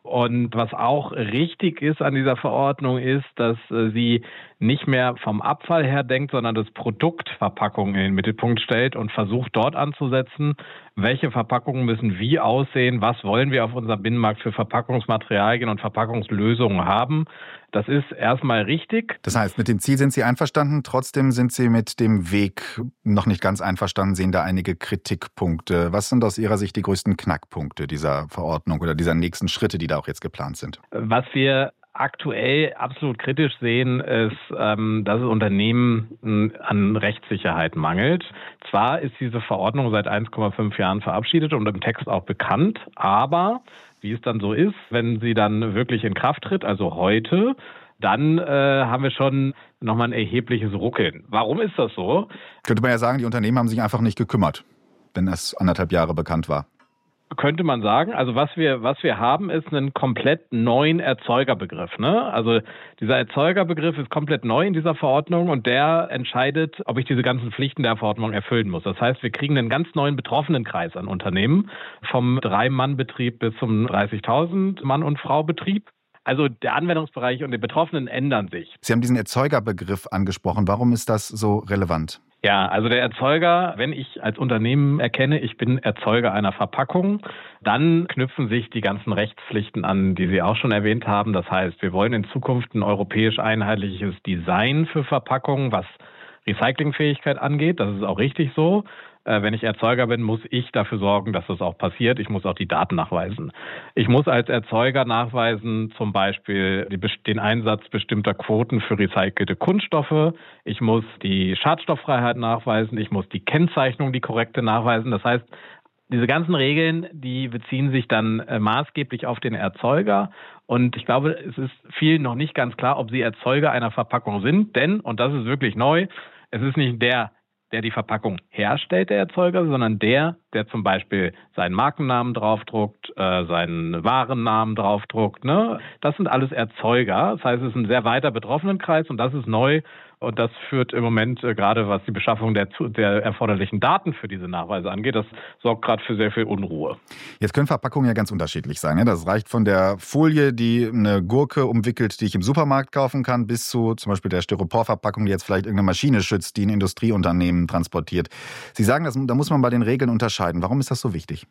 Und was auch richtig ist an dieser Verordnung ist, dass sie nicht mehr vom Abfall her denkt, sondern das Produkt Verpackung in den Mittelpunkt stellt und versucht dort anzusetzen, welche Verpackungen müssen wie aussehen, was wollen wir auf unserem Binnenmarkt für Verpackungsmaterialien und Verpackungslösungen haben. Das ist erstmal richtig. Das heißt, mit dem Ziel sind Sie einverstanden, trotzdem sind Sie mit dem Weg noch nicht ganz einverstanden, sehen da einige Kritikpunkte. Was sind aus Ihrer Sicht die größten Knackpunkte dieser Verordnung oder dieser nächsten Schritte, die da auch jetzt geplant sind? Was wir aktuell absolut kritisch sehen, ist, dass es Unternehmen an Rechtssicherheit mangelt. Zwar ist diese Verordnung seit 1,5 Jahren verabschiedet und im Text auch bekannt, aber wie es dann so ist, wenn sie dann wirklich in Kraft tritt, also heute, dann haben wir schon nochmal ein erhebliches Ruckeln. Warum ist das so? Könnte man ja sagen, die Unternehmen haben sich einfach nicht gekümmert, wenn das 1,5 Jahre bekannt war. Könnte man sagen. Also was wir haben, ist einen komplett neuen Erzeugerbegriff. Ne? Also dieser Erzeugerbegriff ist komplett neu in dieser Verordnung und der entscheidet, ob ich diese ganzen Pflichten der Verordnung erfüllen muss. Das heißt, wir kriegen einen ganz neuen Betroffenenkreis an Unternehmen, vom 3-Mann-Betrieb bis zum 30.000 Mann- und Frau-Betrieb. Also der Anwendungsbereich und die Betroffenen ändern sich. Sie haben diesen Erzeugerbegriff angesprochen. Warum ist das so relevant? Ja, also der Erzeuger, wenn ich als Unternehmen erkenne, ich bin Erzeuger einer Verpackung, dann knüpfen sich die ganzen Rechtspflichten an, die Sie auch schon erwähnt haben. Das heißt, wir wollen in Zukunft ein europäisch einheitliches Design für Verpackungen, was Recyclingfähigkeit angeht. Das ist auch richtig so. Wenn ich Erzeuger bin, muss ich dafür sorgen, dass das auch passiert. Ich muss auch die Daten nachweisen. Ich muss als Erzeuger nachweisen, zum Beispiel den Einsatz bestimmter Quoten für recycelte Kunststoffe. Ich muss die Schadstofffreiheit nachweisen. Ich muss die Kennzeichnung, die korrekte nachweisen. Das heißt, diese ganzen Regeln, die beziehen sich dann maßgeblich auf den Erzeuger. Und ich glaube, es ist vielen noch nicht ganz klar, ob sie Erzeuger einer Verpackung sind. Denn, und das ist wirklich neu, es ist nicht der die Verpackung herstellt, der Erzeuger, sondern der zum Beispiel seinen Markennamen draufdruckt, seinen Warennamen draufdruckt. Ne? Das sind alles Erzeuger. Das heißt, es ist ein sehr weiter Betroffenenkreis und das ist neu. Und das führt im Moment, gerade was die Beschaffung der erforderlichen Daten für diese Nachweise angeht, das sorgt gerade für sehr viel Unruhe. Jetzt können Verpackungen ja ganz unterschiedlich sein. Ne? Das reicht von der Folie, die eine Gurke umwickelt, die ich im Supermarkt kaufen kann, bis zu zum Beispiel der Styroporverpackung, die jetzt vielleicht irgendeine Maschine schützt, die ein Industrieunternehmen transportiert. Sie sagen, da muss man bei den Regeln unterscheiden. Warum ist das so wichtig?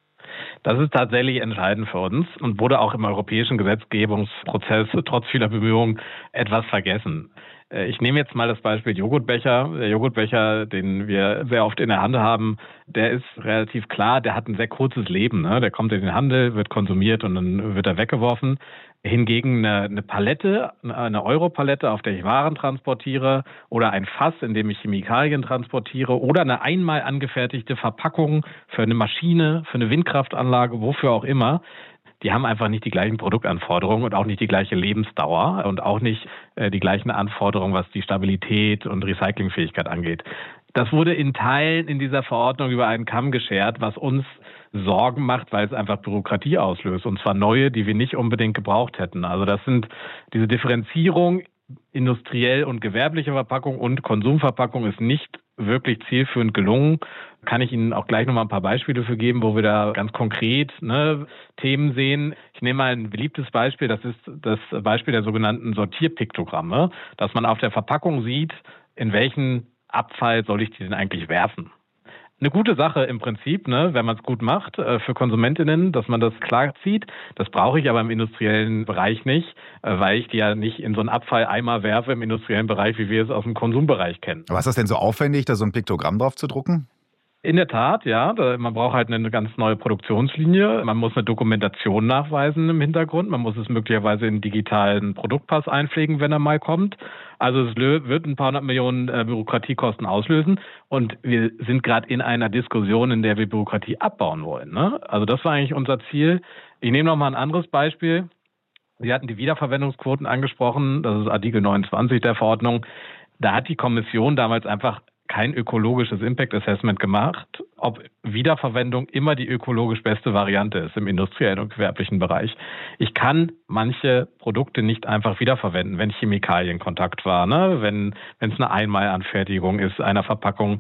Das ist tatsächlich entscheidend für uns und wurde auch im europäischen Gesetzgebungsprozess trotz vieler Bemühungen etwas vergessen. Ich nehme jetzt mal das Beispiel Joghurtbecher. Der Joghurtbecher, den wir sehr oft in der Hand haben, der ist relativ klar, der hat ein sehr kurzes Leben. Ne? Der kommt in den Handel, wird konsumiert und dann wird er weggeworfen. Hingegen eine Palette, eine Europalette, auf der ich Waren transportiere, oder ein Fass, in dem ich Chemikalien transportiere, oder eine einmal angefertigte Verpackung für eine Maschine, für eine Windkraftanlage, wofür auch immer, die haben einfach nicht die gleichen Produktanforderungen und auch nicht die gleiche Lebensdauer und auch nicht die gleichen Anforderungen, was die Stabilität und Recyclingfähigkeit angeht. Das wurde in Teilen in dieser Verordnung über einen Kamm geschert, was uns Sorgen macht, weil es einfach Bürokratie auslöst. Und zwar neue, die wir nicht unbedingt gebraucht hätten. Also das sind diese Differenzierung industriell und gewerbliche Verpackung und Konsumverpackung ist nicht wirklich zielführend gelungen. Kann ich Ihnen auch gleich nochmal ein paar Beispiele für geben, wo wir da ganz konkret Themen sehen. Ich nehme mal ein beliebtes Beispiel, das ist das Beispiel der sogenannten Sortierpiktogramme, dass man auf der Verpackung sieht, in welchen Abfall soll ich die denn eigentlich werfen. Eine gute Sache im Prinzip, wenn man es gut macht, für KonsumentInnen, dass man das klar zieht. Das brauche ich aber im industriellen Bereich nicht, weil ich die ja nicht in so einen Abfalleimer werfe im industriellen Bereich, wie wir es aus dem Konsumbereich kennen. Aber ist das denn so aufwendig, da so ein Piktogramm drauf zu drucken? In der Tat, ja. Man braucht halt eine ganz neue Produktionslinie. Man muss eine Dokumentation nachweisen im Hintergrund. Man muss es möglicherweise in einen digitalen Produktpass einpflegen, wenn er mal kommt. Also es wird ein paar hundert Millionen Bürokratiekosten auslösen. Und wir sind gerade in einer Diskussion, in der wir Bürokratie abbauen wollen. Ne? Also das war eigentlich unser Ziel. Ich nehme noch mal ein anderes Beispiel. Sie hatten die Wiederverwendungsquoten angesprochen. Das ist Artikel 29 der Verordnung. Da hat die Kommission damals einfach kein ökologisches Impact Assessment gemacht, ob Wiederverwendung immer die ökologisch beste Variante ist im industriellen und gewerblichen Bereich. Ich kann manche Produkte nicht einfach wiederverwenden, wenn Chemikalien in Kontakt war, wenn es eine Einmalanfertigung ist einer Verpackung.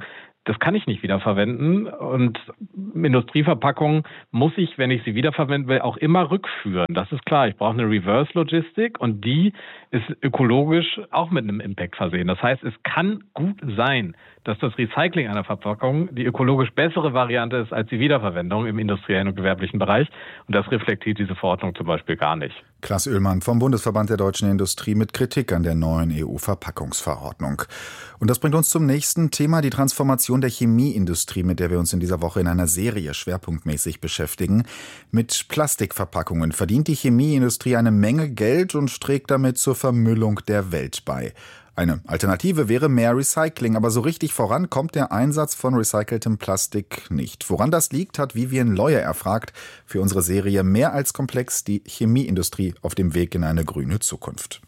das kann ich nicht wiederverwenden. Und Industrieverpackungen muss ich, wenn ich sie wiederverwenden will, auch immer rückführen. Das ist klar. Ich brauche eine Reverse-Logistik und die ist ökologisch auch mit einem Impact versehen. Das heißt, es kann gut sein, dass das Recycling einer Verpackung die ökologisch bessere Variante ist als die Wiederverwendung im industriellen und gewerblichen Bereich. Und das reflektiert diese Verordnung zum Beispiel gar nicht. Klaas Oehlmann vom Bundesverband der deutschen Industrie mit Kritik an der neuen EU-Verpackungsverordnung. Und das bringt uns zum nächsten Thema, die Transformation der Chemieindustrie, mit der wir uns in dieser Woche in einer Serie schwerpunktmäßig beschäftigen. Mit Plastikverpackungen verdient die Chemieindustrie eine Menge Geld und trägt damit zur Vermüllung der Welt bei. Eine Alternative wäre mehr Recycling, aber so richtig voran kommt der Einsatz von recyceltem Plastik nicht. Woran das liegt, hat Vivian Leue erfragt für unsere Serie Mehr als komplex, die Chemieindustrie auf dem Weg in eine grüne Zukunft.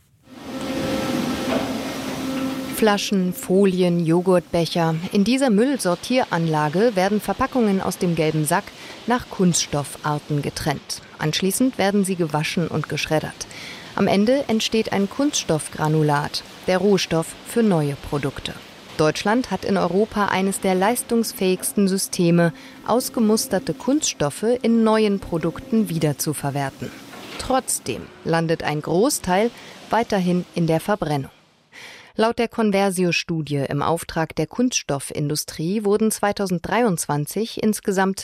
Flaschen, Folien, Joghurtbecher. In dieser Müllsortieranlage werden Verpackungen aus dem gelben Sack nach Kunststoffarten getrennt. Anschließend werden sie gewaschen und geschreddert. Am Ende entsteht ein Kunststoffgranulat, der Rohstoff für neue Produkte. Deutschland hat in Europa eines der leistungsfähigsten Systeme, ausgemusterte Kunststoffe in neuen Produkten wiederzuverwerten. Trotzdem landet ein Großteil weiterhin in der Verbrennung. Laut der Conversio-Studie im Auftrag der Kunststoffindustrie wurden 2023 insgesamt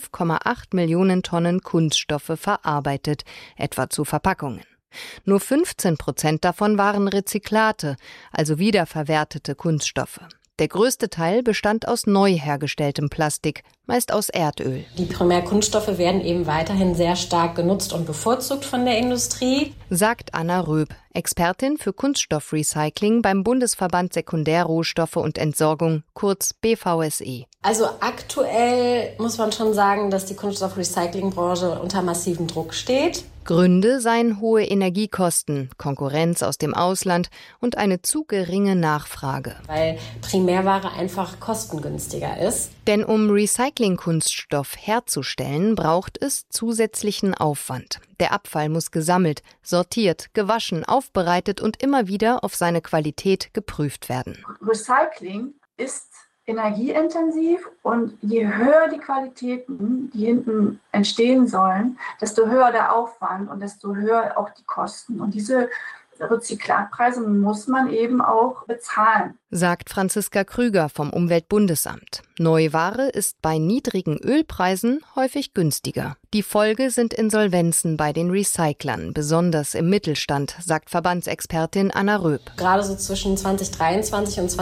12,8 Millionen Tonnen Kunststoffe verarbeitet, etwa zu Verpackungen. Nur 15% davon waren Rezyklate, also wiederverwertete Kunststoffe. Der größte Teil bestand aus neu hergestelltem Plastik, meist aus Erdöl. Die Primärkunststoffe werden eben weiterhin sehr stark genutzt und bevorzugt von der Industrie, sagt Anna Röb, Expertin für Kunststoffrecycling beim Bundesverband Sekundärrohstoffe und Entsorgung, kurz BVSE. Also aktuell muss man schon sagen, dass die Kunststoffrecyclingbranche unter massivem Druck steht. Gründe seien hohe Energiekosten, Konkurrenz aus dem Ausland und eine zu geringe Nachfrage. Weil Primärware einfach kostengünstiger ist. Denn um Recyclingkunststoff herzustellen, braucht es zusätzlichen Aufwand. Der Abfall muss gesammelt, sortiert, gewaschen, aufbereitet und immer wieder auf seine Qualität geprüft werden. Recycling ist energieintensiv und je höher die Qualitäten, die hinten entstehen sollen, desto höher der Aufwand und desto höher auch die Kosten. Und diese Rezyklatpreise muss man eben auch bezahlen, sagt Franziska Krüger vom Umweltbundesamt. Neuware ist bei niedrigen Ölpreisen häufig günstiger. Die Folge sind Insolvenzen bei den Recyclern, besonders im Mittelstand, sagt Verbandsexpertin Anna Röb. Gerade so zwischen 2023 und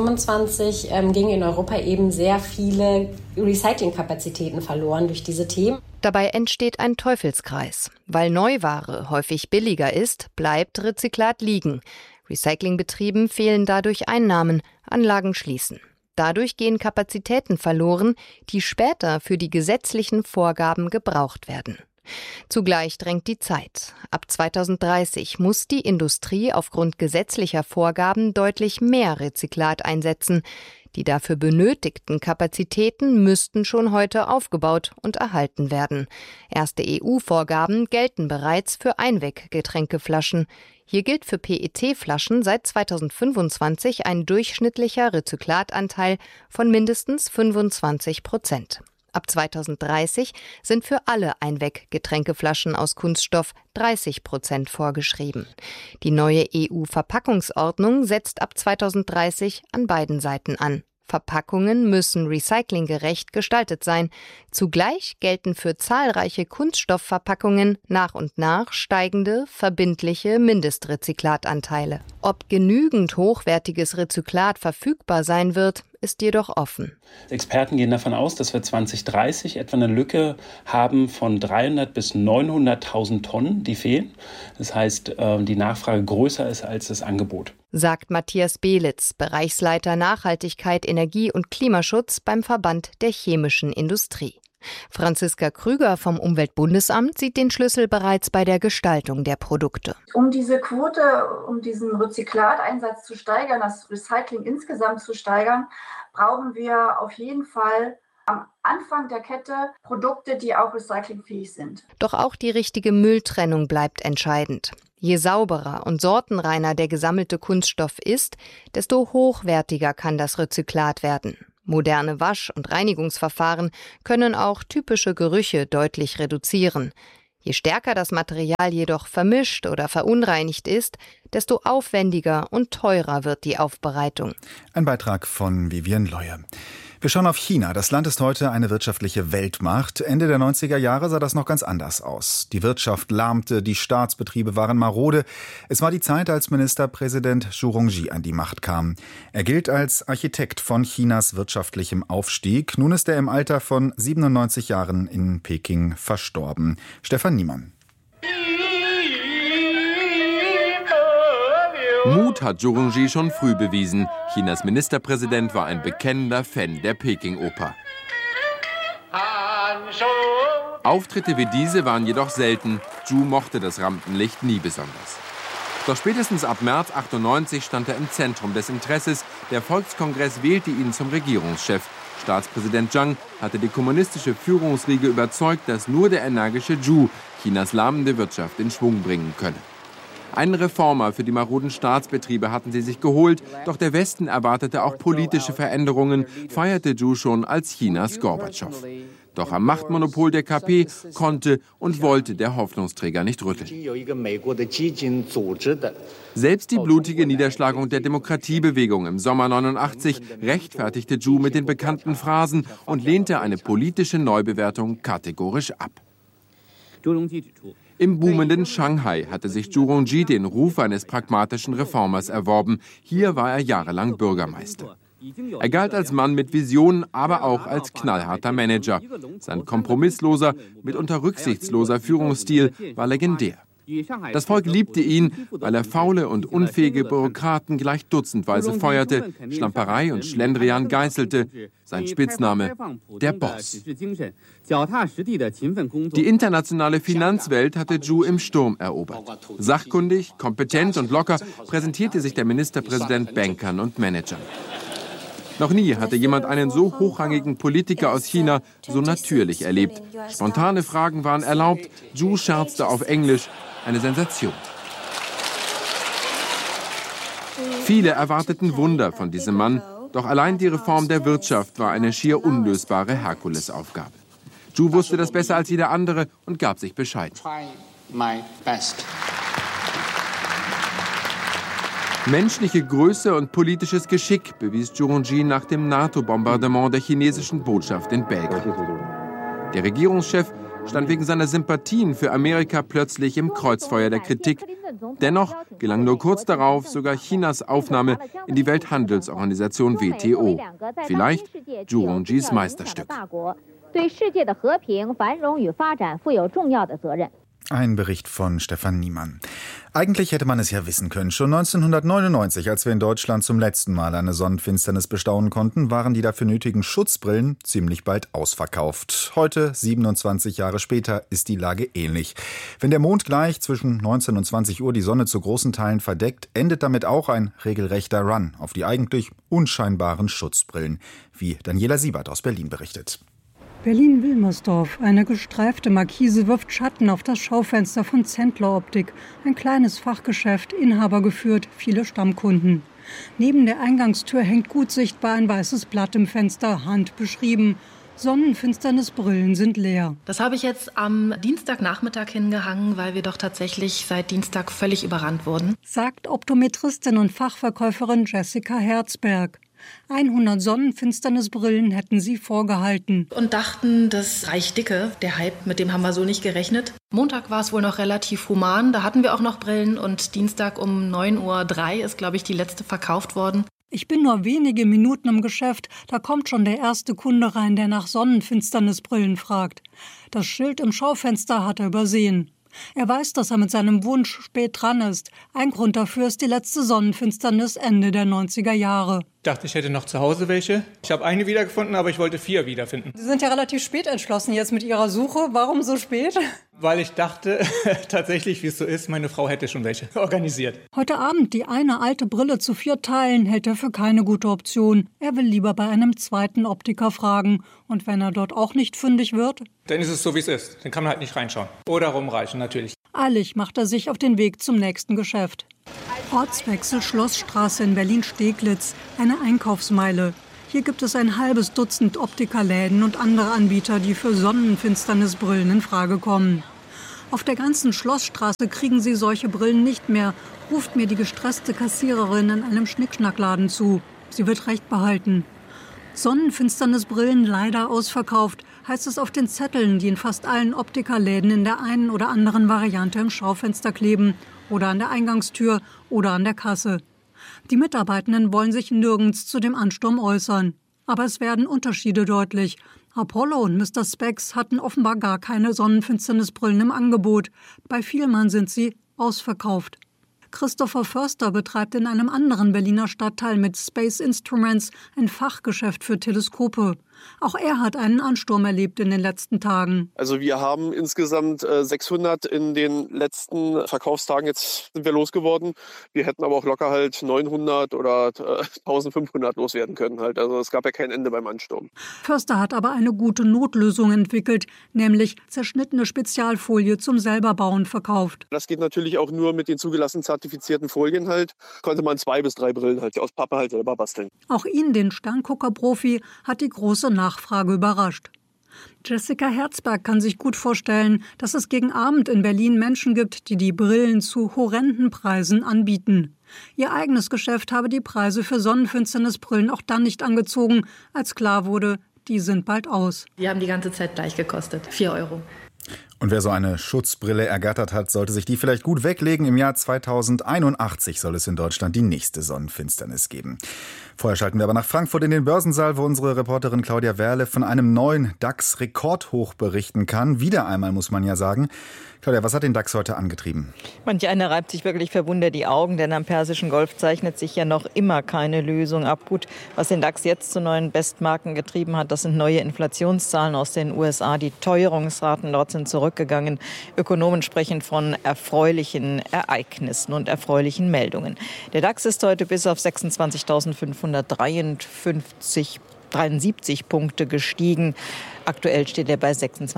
2025 gingen in Europa eben sehr viele Recyclingkapazitäten verloren durch diese Themen. Dabei entsteht ein Teufelskreis. Weil Neuware häufig billiger ist, bleibt Rezyklat liegen. Recyclingbetrieben fehlen dadurch Einnahmen, Anlagen schließen. Dadurch gehen Kapazitäten verloren, die später für die gesetzlichen Vorgaben gebraucht werden. Zugleich drängt die Zeit. Ab 2030 muss die Industrie aufgrund gesetzlicher Vorgaben deutlich mehr Rezyklat einsetzen. Die dafür benötigten Kapazitäten müssten schon heute aufgebaut und erhalten werden. Erste EU-Vorgaben gelten bereits für Einweggetränkeflaschen. Hier gilt für PET-Flaschen seit 2025 ein durchschnittlicher Rezyklatanteil von mindestens 25%. Ab 2030 sind für alle Einweggetränkeflaschen aus Kunststoff 30% vorgeschrieben. Die neue EU-Verpackungsordnung setzt ab 2030 an beiden Seiten an. Verpackungen müssen recyclinggerecht gestaltet sein. Zugleich gelten für zahlreiche Kunststoffverpackungen nach und nach steigende, verbindliche Mindestrezyklatanteile. Ob genügend hochwertiges Rezyklat verfügbar sein wird, ist jedoch offen. Experten gehen davon aus, dass wir 2030 etwa eine Lücke haben von 300.000 bis 900.000 Tonnen, die fehlen. Das heißt, die Nachfrage größer ist als das Angebot. Sagt Matthias Belitz, Bereichsleiter Nachhaltigkeit, Energie und Klimaschutz beim Verband der chemischen Industrie. Franziska Krüger vom Umweltbundesamt sieht den Schlüssel bereits bei der Gestaltung der Produkte. Um diese Quote, um diesen Rezyklateinsatz zu steigern, das Recycling insgesamt zu steigern, brauchen wir auf jeden Fall am Anfang der Kette Produkte, die auch recyclingfähig sind. Doch auch die richtige Mülltrennung bleibt entscheidend. Je sauberer und sortenreiner der gesammelte Kunststoff ist, desto hochwertiger kann das Rezyklat werden. Moderne Wasch- und Reinigungsverfahren können auch typische Gerüche deutlich reduzieren. Je stärker das Material jedoch vermischt oder verunreinigt ist, desto aufwendiger und teurer wird die Aufbereitung. Ein Beitrag von Vivian Leue. Wir schauen auf China. Das Land ist heute eine wirtschaftliche Weltmacht. Ende der 90er Jahre sah das noch ganz anders aus. Die Wirtschaft lahmte, die Staatsbetriebe waren marode. Es war die Zeit, als Ministerpräsident Zhu Rongji an die Macht kam. Er gilt als Architekt von Chinas wirtschaftlichem Aufstieg. Nun ist er im Alter von 97 Jahren in Peking verstorben. Stefan Niemann. Mut hat Zhu Rongji schon früh bewiesen. Chinas Ministerpräsident war ein bekennender Fan der Peking-Oper. Auftritte wie diese waren jedoch selten. Zhu mochte das Rampenlicht nie besonders. Doch spätestens ab März 98 stand er im Zentrum des Interesses. Der Volkskongress wählte ihn zum Regierungschef. Staatspräsident Zhang hatte die kommunistische Führungsriege überzeugt, dass nur der energische Zhu Chinas lahmende Wirtschaft in Schwung bringen könne. Einen Reformer für die maroden Staatsbetriebe hatten sie sich geholt, doch der Westen erwartete auch politische Veränderungen, feierte Zhu schon als Chinas Gorbatschow. Doch am Machtmonopol der KP konnte und wollte der Hoffnungsträger nicht rütteln. Selbst die blutige Niederschlagung der Demokratiebewegung im Sommer 89 rechtfertigte Zhu mit den bekannten Phrasen und lehnte eine politische Neubewertung kategorisch ab. Im boomenden Shanghai hatte sich Zhu Rongji den Ruf eines pragmatischen Reformers erworben. Hier war er jahrelang Bürgermeister. Er galt als Mann mit Visionen, aber auch als knallharter Manager. Sein kompromissloser, mitunter rücksichtsloser Führungsstil war legendär. Das Volk liebte ihn, weil er faule und unfähige Bürokraten gleich dutzendweise feuerte, Schlamperei und Schlendrian geißelte. Sein Spitzname, der Boss. Die internationale Finanzwelt hatte Zhu im Sturm erobert. Sachkundig, kompetent und locker präsentierte sich der Ministerpräsident Bankern und Managern. Noch nie hatte jemand einen so hochrangigen Politiker aus China so natürlich erlebt. Spontane Fragen waren erlaubt, Zhu scherzte auf Englisch. Eine Sensation. Viele erwarteten Wunder von diesem Mann, doch allein die Reform der Wirtschaft war eine schier unlösbare Herkulesaufgabe. Zhu wusste das besser als jeder andere und gab sich bescheiden. Menschliche Größe und politisches Geschick bewies Zhu Rongji nach dem NATO-Bombardement der chinesischen Botschaft in Belgrad. Der Regierungschef stand wegen seiner Sympathien für Amerika plötzlich im Kreuzfeuer der Kritik. Dennoch gelang nur kurz darauf sogar Chinas Aufnahme in die Welthandelsorganisation WTO. Vielleicht Zhu Rongjis Meisterstück. Ein Bericht von Stefan Niemann. Eigentlich hätte man es ja wissen können. Schon 1999, als wir in Deutschland zum letzten Mal eine Sonnenfinsternis bestaunen konnten, waren die dafür nötigen Schutzbrillen ziemlich bald ausverkauft. Heute, 27 Jahre später, ist die Lage ähnlich. Wenn der Mond gleich zwischen 19 und 20 Uhr die Sonne zu großen Teilen verdeckt, endet damit auch ein regelrechter Run auf die eigentlich unscheinbaren Schutzbrillen, wie Daniela Siebert aus Berlin berichtet. Berlin-Wilmersdorf. Eine gestreifte Markise wirft Schatten auf das Schaufenster von Zentler Optik. Ein kleines Fachgeschäft, Inhaber geführt, viele Stammkunden. Neben der Eingangstür hängt gut sichtbar ein weißes Blatt im Fenster, handbeschrieben. Sonnenfinsternisbrillen sind leer. Das habe ich jetzt am Dienstagnachmittag hingehangen, weil wir doch tatsächlich seit Dienstag völlig überrannt wurden. Sagt Optometristin und Fachverkäuferin Jessica Herzberg. 100 Sonnenfinsternisbrillen hätten sie vorgehalten. Und dachten, das reicht dicke. Der Hype, mit dem haben wir so nicht gerechnet. Montag war es wohl noch relativ human, da hatten wir auch noch Brillen. Und Dienstag um 9:03 Uhr ist, glaube ich, die letzte verkauft worden. Ich bin nur wenige Minuten im Geschäft, da kommt schon der erste Kunde rein, der nach Sonnenfinsternisbrillen fragt. Das Schild im Schaufenster hat er übersehen. Er weiß, dass er mit seinem Wunsch spät dran ist. Ein Grund dafür ist die letzte Sonnenfinsternis Ende der 90er Jahre. Ich dachte, ich hätte noch zu Hause welche. Ich habe eine wiedergefunden, aber ich wollte 4 wiederfinden. Sie sind ja relativ spät entschlossen jetzt mit Ihrer Suche. Warum so spät? Weil ich dachte, tatsächlich, wie es so ist, meine Frau hätte schon welche organisiert. Heute Abend die eine alte Brille zu 4 Teilen hält er für keine gute Option. Er will lieber bei einem zweiten Optiker fragen. Und wenn er dort auch nicht fündig wird? Dann ist es so, wie es ist. Dann kann man halt nicht reinschauen. Oder rumreichen, natürlich. Eilig macht er sich auf den Weg zum nächsten Geschäft. Ortswechsel Schlossstraße in Berlin-Steglitz, eine Einkaufsmeile. Hier gibt es ein halbes Dutzend Optikerläden und andere Anbieter, die für Sonnenfinsternisbrillen in Frage kommen. Auf der ganzen Schlossstraße kriegen Sie solche Brillen nicht mehr, ruft mir die gestresste Kassiererin in einem Schnickschnackladen zu. Sie wird recht behalten. Sonnenfinsternisbrillen leider ausverkauft, heißt es auf den Zetteln, die in fast allen Optikerläden in der einen oder anderen Variante im Schaufenster kleben oder an der Eingangstür oder an der Kasse. Die Mitarbeitenden wollen sich nirgends zu dem Ansturm äußern. Aber es werden Unterschiede deutlich. Apollo und Mr. Spex hatten offenbar gar keine Sonnenfinsternisbrillen im Angebot. Bei Vielmann sind sie ausverkauft. Christopher Förster betreibt in einem anderen Berliner Stadtteil mit Space Instruments ein Fachgeschäft für Teleskope. Auch er hat einen Ansturm erlebt in den letzten Tagen. Also wir haben insgesamt 600 in den letzten Verkaufstagen. Jetzt sind wir losgeworden. Wir hätten aber auch locker halt 900 oder 1500 loswerden können. Also es gab ja kein Ende beim Ansturm. Förster hat aber eine gute Notlösung entwickelt, nämlich zerschnittene Spezialfolie zum Selberbauen verkauft. Das geht natürlich auch nur mit den zugelassenen zertifizierten Folien halt. Konnte man 2 bis 3 Brillen halt aus Pappe halt selber basteln. Auch ihn, den Sterngucker-Profi, hat die große Nachfrage überrascht. Jessica Herzberg kann sich gut vorstellen, dass es gegen Abend in Berlin Menschen gibt, die Brillen zu horrenden Preisen anbieten. Ihr eigenes Geschäft habe die Preise für Sonnenfinsternisbrillen auch dann nicht angezogen, als klar wurde, die sind bald aus. Die haben die ganze Zeit gleich gekostet, 4 €. Und wer so eine Schutzbrille ergattert hat, sollte sich die vielleicht gut weglegen. Im Jahr 2081 soll es in Deutschland die nächste Sonnenfinsternis geben. Vorher schalten wir aber nach Frankfurt in den Börsensaal, wo unsere Reporterin Claudia Werle von einem neuen DAX-Rekordhoch berichten kann. Wieder einmal, muss man ja sagen. Claudia, was hat den DAX heute angetrieben? Manch einer reibt sich wirklich verwundert die Augen, denn am Persischen Golf zeichnet sich ja noch immer keine Lösung ab. Gut, was den DAX jetzt zu neuen Bestmarken getrieben hat, das sind neue Inflationszahlen aus den USA. Die Teuerungsraten dort sind zurückgegangen. Ökonomen sprechen von erfreulichen Ereignissen und erfreulichen Meldungen. Der DAX ist heute bis auf 26.573 Punkte gestiegen. Aktuell steht er bei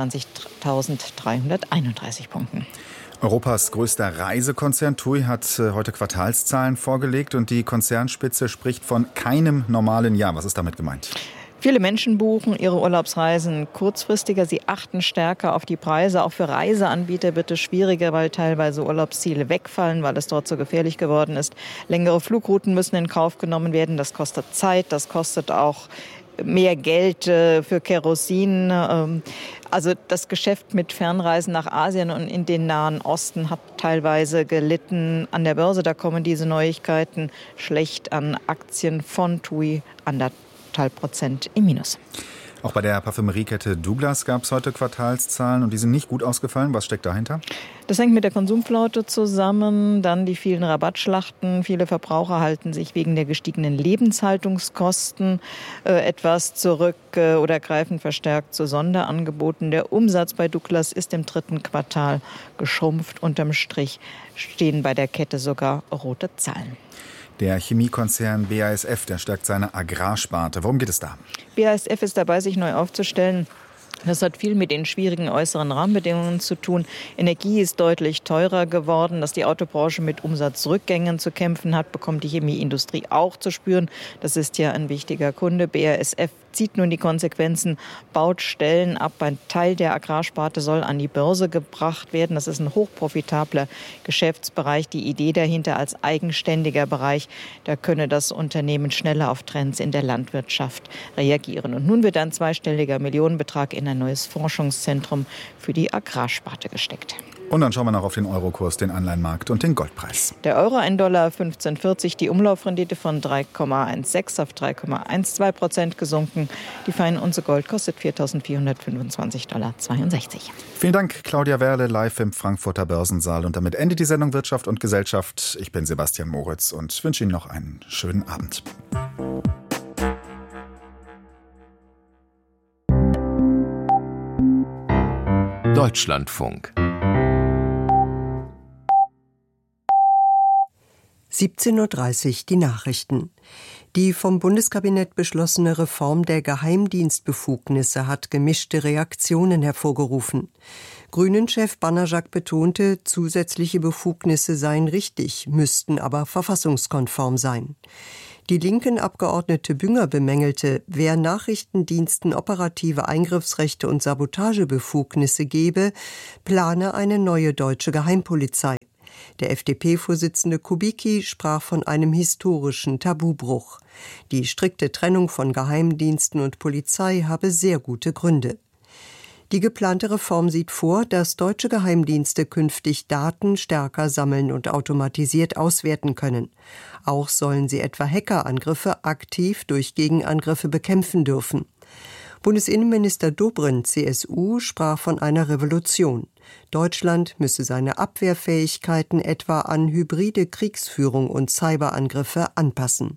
26.331 Punkten. Europas größter Reisekonzern TUI hat heute Quartalszahlen vorgelegt und die Konzernspitze spricht von keinem normalen Jahr. Was ist damit gemeint? Viele Menschen buchen ihre Urlaubsreisen kurzfristiger. Sie achten stärker auf die Preise. Auch für Reiseanbieter wird es schwieriger, weil teilweise Urlaubsziele wegfallen, weil es dort so gefährlich geworden ist. Längere Flugrouten müssen in Kauf genommen werden. Das kostet Zeit, das kostet auch mehr Geld für Kerosin. Also das Geschäft mit Fernreisen nach Asien und in den Nahen Osten hat teilweise gelitten. An der Börse, da kommen diese Neuigkeiten schlecht an. Aktien von TUI 1,5% im Minus. Auch bei der Parfümeriekette Douglas gab es heute Quartalszahlen und die sind nicht gut ausgefallen. Was steckt dahinter? Das hängt mit der Konsumflaute zusammen, dann die vielen Rabattschlachten. Viele Verbraucher halten sich wegen der gestiegenen Lebenshaltungskosten etwas zurück oder greifen verstärkt zu Sonderangeboten. Der Umsatz bei Douglas ist im 3. Quartal geschrumpft. Unterm Strich stehen bei der Kette sogar rote Zahlen. Der Chemiekonzern BASF, der stärkt seine Agrarsparte. Worum geht es da? BASF ist dabei, sich neu aufzustellen. Das hat viel mit den schwierigen äußeren Rahmenbedingungen zu tun. Energie ist deutlich teurer geworden. Dass die Autobranche mit Umsatzrückgängen zu kämpfen hat, bekommt die Chemieindustrie auch zu spüren. Das ist ja ein wichtiger Kunde. BASF zieht nun die Konsequenzen, baut Stellen ab. Ein Teil der Agrarsparte soll an die Börse gebracht werden. Das ist ein hochprofitabler Geschäftsbereich. Die Idee dahinter als eigenständiger Bereich, da könne das Unternehmen schneller auf Trends in der Landwirtschaft reagieren. Und nun wird ein zweistelliger Millionenbetrag in ein neues Forschungszentrum für die Agrarsparte gesteckt. Und dann schauen wir noch auf den Eurokurs, den Anleihenmarkt und den Goldpreis. Der Euro $1,1540, die Umlaufrendite von 3,16 auf 3,12% gesunken. Die Feinunze Gold kostet $4.425,62. Vielen Dank, Claudia Werle, live im Frankfurter Börsensaal. Und damit endet die Sendung Wirtschaft und Gesellschaft. Ich bin Sebastian Moritz und wünsche Ihnen noch einen schönen Abend. Deutschlandfunk 17:30 Uhr die Nachrichten. Die vom Bundeskabinett beschlossene Reform der Geheimdienstbefugnisse hat gemischte Reaktionen hervorgerufen. Grünen-Chef Banajak betonte, zusätzliche Befugnisse seien richtig, müssten aber verfassungskonform sein. Die linken Abgeordnete Bünger bemängelte, wer Nachrichtendiensten operative Eingriffsrechte und Sabotagebefugnisse gebe, plane eine neue deutsche Geheimpolizei. Der FDP-Vorsitzende Kubicki sprach von einem historischen Tabubruch. Die strikte Trennung von Geheimdiensten und Polizei habe sehr gute Gründe. Die geplante Reform sieht vor, dass deutsche Geheimdienste künftig Daten stärker sammeln und automatisiert auswerten können. Auch sollen sie etwa Hackerangriffe aktiv durch Gegenangriffe bekämpfen dürfen. Bundesinnenminister Dobrindt, CSU, sprach von einer Revolution. Deutschland müsse seine Abwehrfähigkeiten etwa an hybride Kriegsführung und Cyberangriffe anpassen.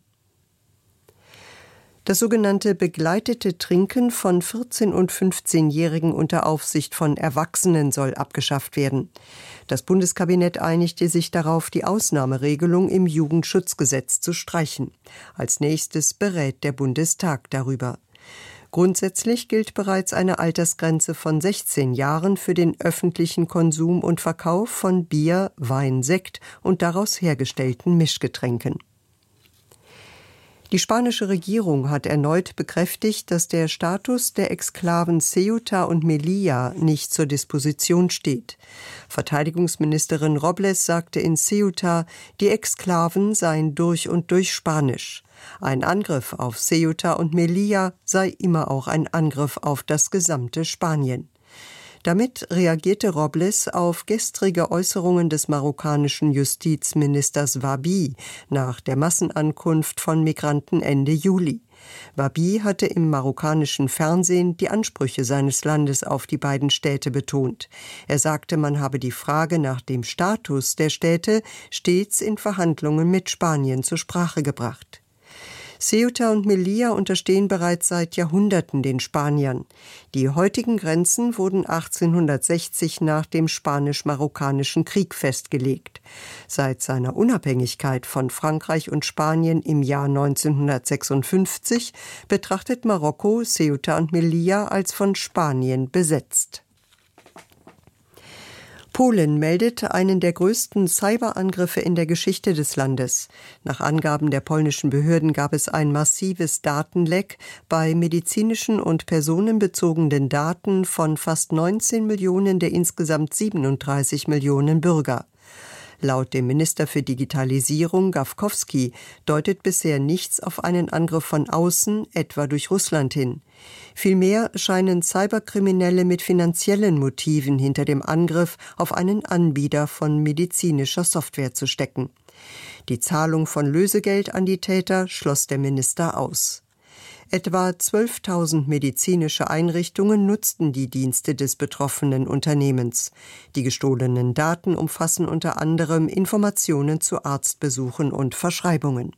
Das sogenannte begleitete Trinken von 14- und 15-Jährigen unter Aufsicht von Erwachsenen soll abgeschafft werden. Das Bundeskabinett einigte sich darauf, die Ausnahmeregelung im Jugendschutzgesetz zu streichen. Als nächstes berät der Bundestag darüber. Grundsätzlich gilt bereits eine Altersgrenze von 16 Jahren für den öffentlichen Konsum und Verkauf von Bier, Wein, Sekt und daraus hergestellten Mischgetränken. Die spanische Regierung hat erneut bekräftigt, dass der Status der Exklaven Ceuta und Melilla nicht zur Disposition steht. Verteidigungsministerin Robles sagte in Ceuta, die Exklaven seien durch und durch spanisch. Ein Angriff auf Ceuta und Melilla sei immer auch ein Angriff auf das gesamte Spanien. Damit reagierte Robles auf gestrige Äußerungen des marokkanischen Justizministers Wahbi nach der Massenankunft von Migranten Ende Juli. Wahbi hatte im marokkanischen Fernsehen die Ansprüche seines Landes auf die beiden Städte betont. Er sagte, man habe die Frage nach dem Status der Städte stets in Verhandlungen mit Spanien zur Sprache gebracht. Ceuta und Melilla unterstehen bereits seit Jahrhunderten den Spaniern. Die heutigen Grenzen wurden 1860 nach dem Spanisch-Marokkanischen Krieg festgelegt. Seit seiner Unabhängigkeit von Frankreich und Spanien im Jahr 1956 betrachtet Marokko Ceuta und Melilla als von Spanien besetzt. Polen meldet einen der größten Cyberangriffe in der Geschichte des Landes. Nach Angaben der polnischen Behörden gab es ein massives Datenleck bei medizinischen und personenbezogenen Daten von fast 19 Millionen der insgesamt 37 Millionen Bürger. Laut dem Minister für Digitalisierung Gawkowski deutet bisher nichts auf einen Angriff von außen, etwa durch Russland hin. Vielmehr scheinen Cyberkriminelle mit finanziellen Motiven hinter dem Angriff auf einen Anbieter von medizinischer Software zu stecken. Die Zahlung von Lösegeld an die Täter schloss der Minister aus. Etwa 12.000 medizinische Einrichtungen nutzten die Dienste des betroffenen Unternehmens. Die gestohlenen Daten umfassen unter anderem Informationen zu Arztbesuchen und Verschreibungen.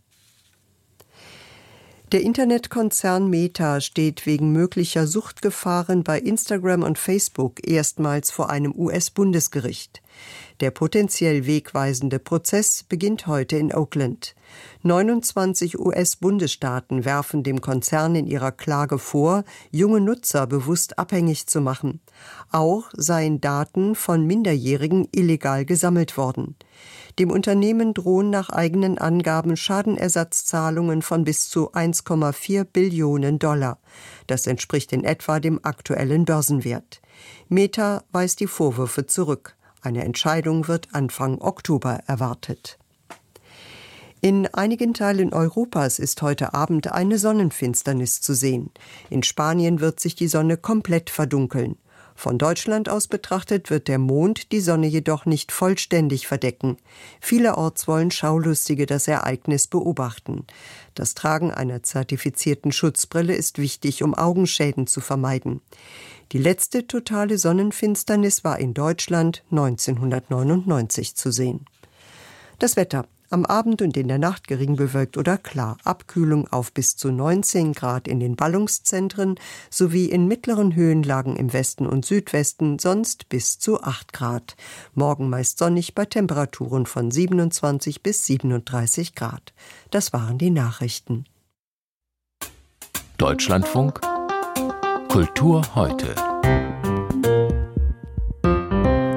Der Internetkonzern Meta steht wegen möglicher Suchtgefahren bei Instagram und Facebook erstmals vor einem US-Bundesgericht. Der potenziell wegweisende Prozess beginnt heute in Oakland. 29 US-Bundesstaaten werfen dem Konzern in ihrer Klage vor, junge Nutzer bewusst abhängig zu machen. Auch seien Daten von Minderjährigen illegal gesammelt worden. Dem Unternehmen drohen nach eigenen Angaben Schadenersatzzahlungen von bis zu 1,4 Billionen $. Das entspricht in etwa dem aktuellen Börsenwert. Meta weist die Vorwürfe zurück. Eine Entscheidung wird Anfang Oktober erwartet. In einigen Teilen Europas ist heute Abend eine Sonnenfinsternis zu sehen. In Spanien wird sich die Sonne komplett verdunkeln. Von Deutschland aus betrachtet wird der Mond die Sonne jedoch nicht vollständig verdecken. Vielerorts wollen Schaulustige das Ereignis beobachten. Das Tragen einer zertifizierten Schutzbrille ist wichtig, um Augenschäden zu vermeiden. Die letzte totale Sonnenfinsternis war in Deutschland 1999 zu sehen. Das Wetter. Am Abend und in der Nacht gering bewölkt oder klar. Abkühlung auf bis zu 19 Grad in den Ballungszentren sowie in mittleren Höhenlagen im Westen und Südwesten, sonst bis zu 8 Grad. Morgen meist sonnig bei Temperaturen von 27 bis 37 Grad. Das waren die Nachrichten. Deutschlandfunk Kultur heute.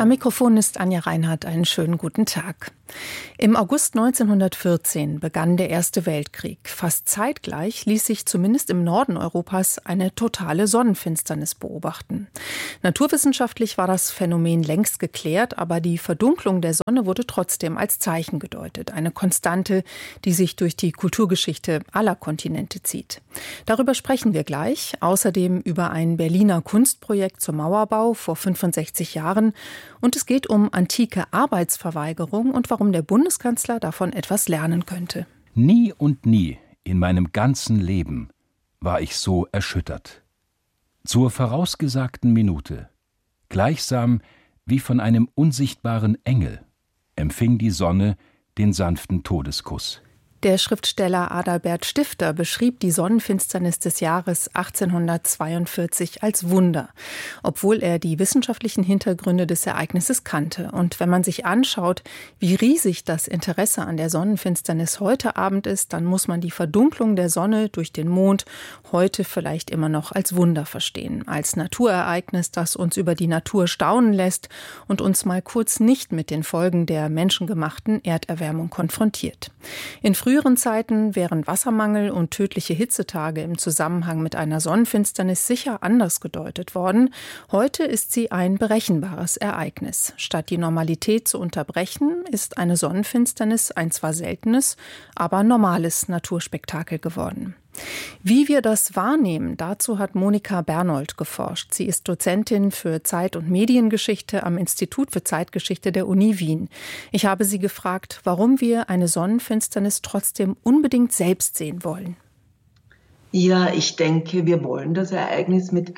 Am Mikrofon ist Anja Reinhardt. Einen schönen guten Tag. Im August 1914 begann der Erste Weltkrieg. Fast zeitgleich ließ sich zumindest im Norden Europas eine totale Sonnenfinsternis beobachten. Naturwissenschaftlich war das Phänomen längst geklärt, aber die Verdunklung der Sonne wurde trotzdem als Zeichen gedeutet. Eine Konstante, die sich durch die Kulturgeschichte aller Kontinente zieht. Darüber sprechen wir gleich. Außerdem über ein Berliner Kunstprojekt zum Mauerbau vor 65 Jahren. Und es geht um antike Arbeitsverweigerung und warum der Bundeskanzler davon etwas lernen könnte. Nie und nie in meinem ganzen Leben war ich so erschüttert. Zur vorausgesagten Minute, gleichsam wie von einem unsichtbaren Engel, empfing die Sonne den sanften Todeskuss. Der Schriftsteller Adalbert Stifter beschrieb die Sonnenfinsternis des Jahres 1842 als Wunder, obwohl er die wissenschaftlichen Hintergründe des Ereignisses kannte. Und wenn man sich anschaut, wie riesig das Interesse an der Sonnenfinsternis heute Abend ist, dann muss man die Verdunklung der Sonne durch den Mond heute vielleicht immer noch als Wunder verstehen, als Naturereignis, das uns über die Natur staunen lässt und uns mal kurz nicht mit den Folgen der menschengemachten Erderwärmung konfrontiert. In früheren Zeiten wären Wassermangel und tödliche Hitzetage im Zusammenhang mit einer Sonnenfinsternis sicher anders gedeutet worden. Heute ist sie ein berechenbares Ereignis. Statt die Normalität zu unterbrechen, ist eine Sonnenfinsternis ein zwar seltenes, aber normales Naturspektakel geworden. Wie wir das wahrnehmen, dazu hat Monika Bernold geforscht. Sie ist Dozentin für Zeit- und Mediengeschichte am Institut für Zeitgeschichte der Uni Wien. Ich habe sie gefragt, warum wir eine Sonnenfinsternis trotzdem unbedingt selbst sehen wollen. Ja, ich denke, wir wollen das Ereignis mit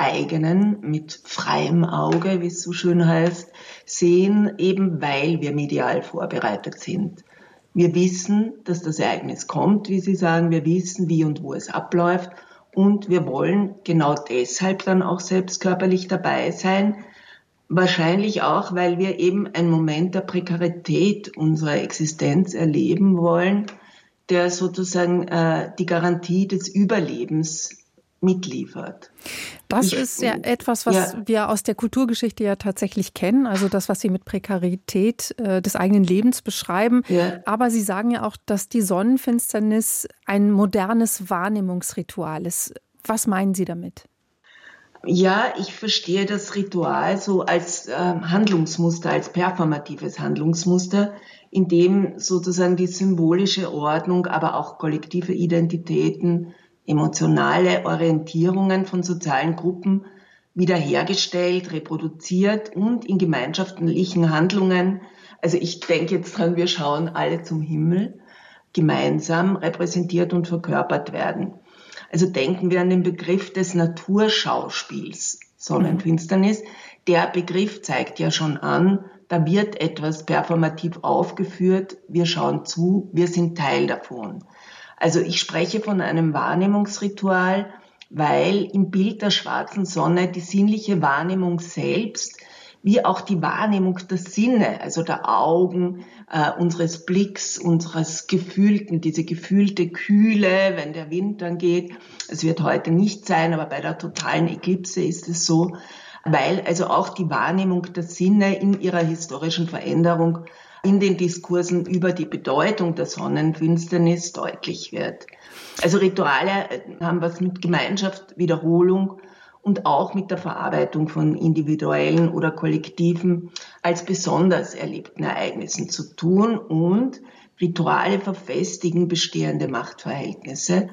freiem Auge, wie es so schön heißt, sehen, eben weil wir medial vorbereitet sind. Wir wissen, dass das Ereignis kommt, wie Sie sagen. Wir wissen, wie und wo es abläuft. Und wir wollen genau deshalb dann auch selbst körperlich dabei sein. Wahrscheinlich auch, weil wir eben einen Moment der Prekarität unserer Existenz erleben wollen, der sozusagen die Garantie des Überlebens mitliefert. Das ist ja etwas, was wir aus der Kulturgeschichte ja tatsächlich kennen, also das, was Sie mit Prekarität des eigenen Lebens beschreiben. Ja. Aber Sie sagen ja auch, dass die Sonnenfinsternis ein modernes Wahrnehmungsritual ist. Was meinen Sie damit? Ja, ich verstehe das Ritual so als Handlungsmuster, als performatives Handlungsmuster, in dem sozusagen die symbolische Ordnung, aber auch kollektive Identitäten, emotionale Orientierungen von sozialen Gruppen wiederhergestellt, reproduziert und in gemeinschaftlichen Handlungen, also ich denke jetzt dran, wir schauen alle zum Himmel, gemeinsam repräsentiert und verkörpert werden. Also denken wir an den Begriff des Naturschauspiels, Sonnenfinsternis. Der Begriff zeigt ja schon an, da wird etwas performativ aufgeführt, wir schauen zu, wir sind Teil davon. Also ich spreche von einem Wahrnehmungsritual, weil im Bild der schwarzen Sonne die sinnliche Wahrnehmung selbst, wie auch die Wahrnehmung der Sinne, also der Augen, unseres Blicks, unseres Gefühlten, diese gefühlte Kühle, wenn der Wind dann geht. Es wird heute nicht sein, aber bei der totalen Eklipse ist es so, weil also auch die Wahrnehmung der Sinne in ihrer historischen Veränderung in den Diskursen über die Bedeutung der Sonnenfinsternis deutlich wird. Also Rituale haben was mit Gemeinschaft, Wiederholung und auch mit der Verarbeitung von individuellen oder kollektiven als besonders erlebten Ereignissen zu tun und Rituale verfestigen bestehende Machtverhältnisse.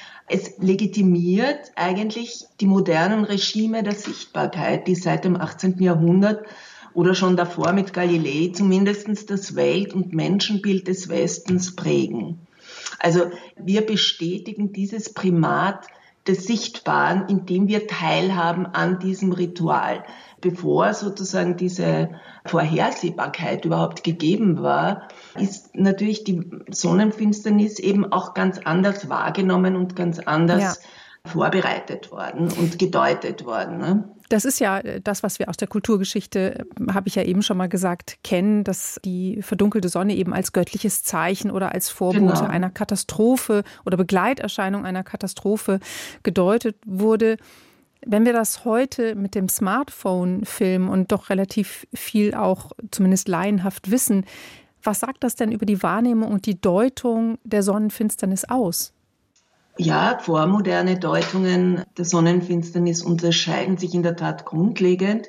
Es legitimiert eigentlich die modernen Regime der Sichtbarkeit, die seit dem 18. Jahrhundert oder schon davor mit Galilei zumindest das Welt- und Menschenbild des Westens prägen. Also wir bestätigen dieses Primat des Sichtbaren, indem wir teilhaben an diesem Ritual. Bevor sozusagen diese Vorhersehbarkeit überhaupt gegeben war, ist natürlich die Sonnenfinsternis eben auch ganz anders wahrgenommen und ganz anders vorbereitet worden und gedeutet worden. Ne? Das ist ja das, was wir aus der Kulturgeschichte, habe ich ja eben schon mal gesagt, kennen, dass die verdunkelte Sonne eben als göttliches Zeichen oder als Vorbote einer Katastrophe oder Begleiterscheinung einer Katastrophe gedeutet wurde. Wenn wir das heute mit dem Smartphone filmen und doch relativ viel auch zumindest laienhaft wissen, was sagt das denn über die Wahrnehmung und die Deutung der Sonnenfinsternis aus? Ja, vormoderne Deutungen der Sonnenfinsternis unterscheiden sich in der Tat grundlegend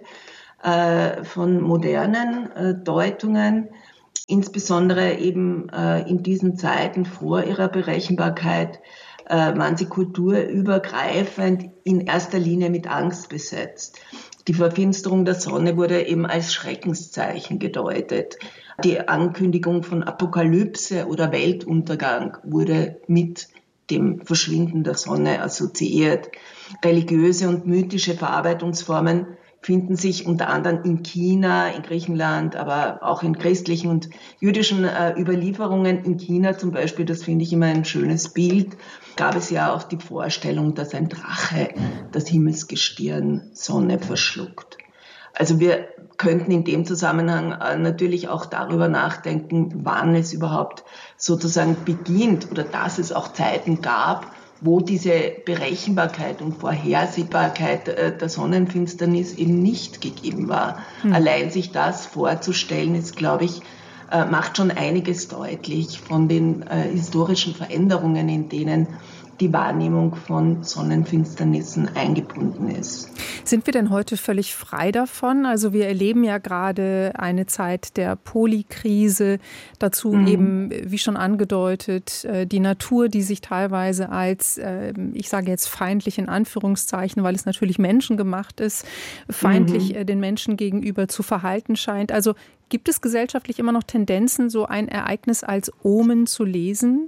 von modernen Deutungen, insbesondere eben in diesen Zeiten vor ihrer Berechenbarkeit waren sie kulturübergreifend in erster Linie mit Angst besetzt. Die Verfinsterung der Sonne wurde eben als Schreckenszeichen gedeutet. Die Ankündigung von Apokalypse oder Weltuntergang wurde mit dem Verschwinden der Sonne assoziiert. Religiöse und mythische Verarbeitungsformen finden sich unter anderem in China, in Griechenland, aber auch in christlichen und jüdischen Überlieferungen. In China zum Beispiel, das finde ich immer ein schönes Bild, gab es ja auch die Vorstellung, dass ein Drache das Himmelsgestirn Sonne verschluckt. Also wir könnten in dem Zusammenhang natürlich auch darüber nachdenken, wann es überhaupt sozusagen beginnt oder dass es auch Zeiten gab, wo diese Berechenbarkeit und Vorhersehbarkeit der Sonnenfinsternis eben nicht gegeben war. Allein sich das vorzustellen, ist, glaube ich, macht schon einiges deutlich von den historischen Veränderungen, in denen die Wahrnehmung von Sonnenfinsternissen eingebunden ist. Sind wir denn heute völlig frei davon? Also wir erleben ja gerade eine Zeit der Polykrise, dazu eben, wie schon angedeutet, die Natur, die sich teilweise als, ich sage jetzt feindlich in Anführungszeichen, weil es natürlich menschengemacht ist, feindlich den Menschen gegenüber zu verhalten scheint. Also gibt es gesellschaftlich immer noch Tendenzen, so ein Ereignis als Omen zu lesen?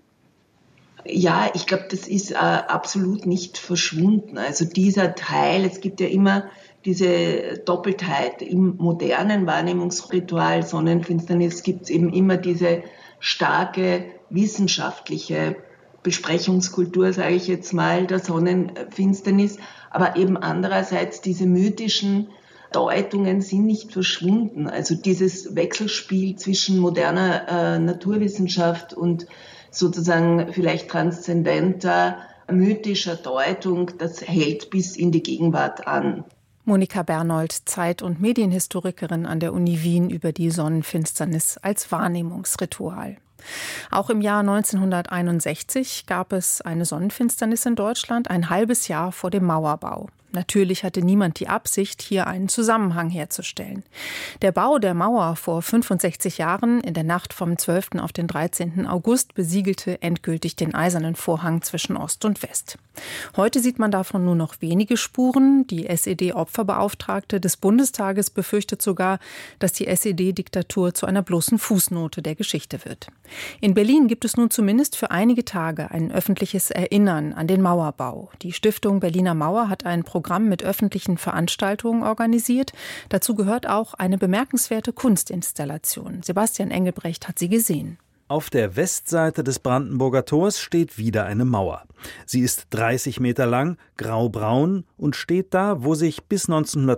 Ja, ich glaube, das ist absolut nicht verschwunden. Also dieser Teil, es gibt ja immer diese Doppeltheit im modernen Wahrnehmungsritual Sonnenfinsternis, gibt es eben immer diese starke wissenschaftliche Besprechungskultur, sage ich jetzt mal, der Sonnenfinsternis, aber eben andererseits diese mythischen Deutungen sind nicht verschwunden. Also dieses Wechselspiel zwischen moderner Naturwissenschaft und sozusagen vielleicht transzendenter, mythischer Deutung, das hält bis in die Gegenwart an. Monika Bernold, Zeit- und Medienhistorikerin an der Uni Wien über die Sonnenfinsternis als Wahrnehmungsritual. Auch im Jahr 1961 gab es eine Sonnenfinsternis in Deutschland, ein halbes Jahr vor dem Mauerbau. Natürlich hatte niemand die Absicht, hier einen Zusammenhang herzustellen. Der Bau der Mauer vor 65 Jahren in der Nacht vom 12. auf den 13. August besiegelte endgültig den eisernen Vorhang zwischen Ost und West. Heute sieht man davon nur noch wenige Spuren. Die SED-Opferbeauftragte des Bundestages befürchtet sogar, dass die SED-Diktatur zu einer bloßen Fußnote der Geschichte wird. In Berlin gibt es nun zumindest für einige Tage ein öffentliches Erinnern an den Mauerbau. Die Stiftung Berliner Mauer hat ein Programm mit öffentlichen Veranstaltungen organisiert. Dazu gehört auch eine bemerkenswerte Kunstinstallation. Sebastian Engelbrecht hat sie gesehen. Auf der Westseite des Brandenburger Tors steht wieder eine Mauer. Sie ist 30 Meter lang, graubraun und steht da, wo sich bis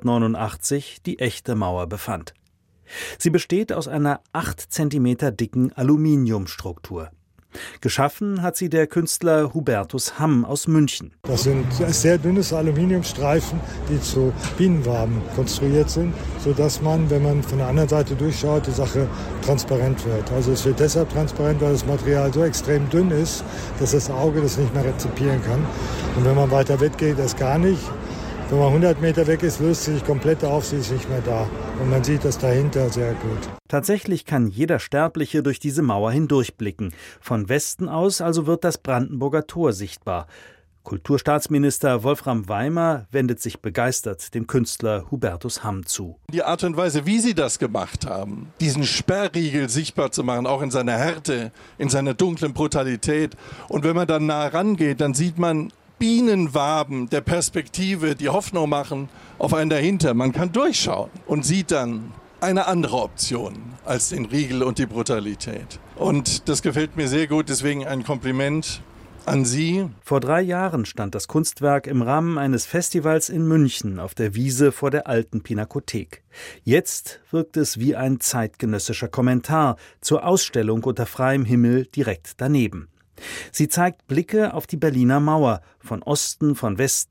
1989 die echte Mauer befand. Sie besteht aus einer 8 Zentimeter dicken Aluminiumstruktur. Geschaffen hat sie der Künstler Hubertus Hamm aus München. Das sind sehr dünne Aluminiumstreifen, die zu Bienenwaben konstruiert sind, sodass man, wenn man von der anderen Seite durchschaut, die Sache transparent wird. Also es wird deshalb transparent, weil das Material so extrem dünn ist, dass das Auge das nicht mehr rezipieren kann. Und wenn man weiter weg geht, das gar nicht. Wenn man 100 Meter weg ist, löst sie sich komplett auf, sie ist nicht mehr da. Und man sieht das dahinter sehr gut. Tatsächlich kann jeder Sterbliche durch diese Mauer hindurchblicken. Von Westen aus also wird das Brandenburger Tor sichtbar. Kulturstaatsminister Wolfram Weimer wendet sich begeistert dem Künstler Hubertus Hamm zu. Die Art und Weise, wie sie das gemacht haben, diesen Sperrriegel sichtbar zu machen, auch in seiner Härte, in seiner dunklen Brutalität. Und wenn man dann nah rangeht, dann sieht man Bienenwaben der Perspektive, die Hoffnung machen auf einen dahinter. Man kann durchschauen und sieht dann eine andere Option als den Riegel und die Brutalität. Und das gefällt mir sehr gut, deswegen ein Kompliment an Sie. Vor 3 Jahren stand das Kunstwerk im Rahmen eines Festivals in München auf der Wiese vor der alten Pinakothek. Jetzt wirkt es wie ein zeitgenössischer Kommentar zur Ausstellung unter freiem Himmel direkt daneben. Sie zeigt Blicke auf die Berliner Mauer, von Osten, von Westen,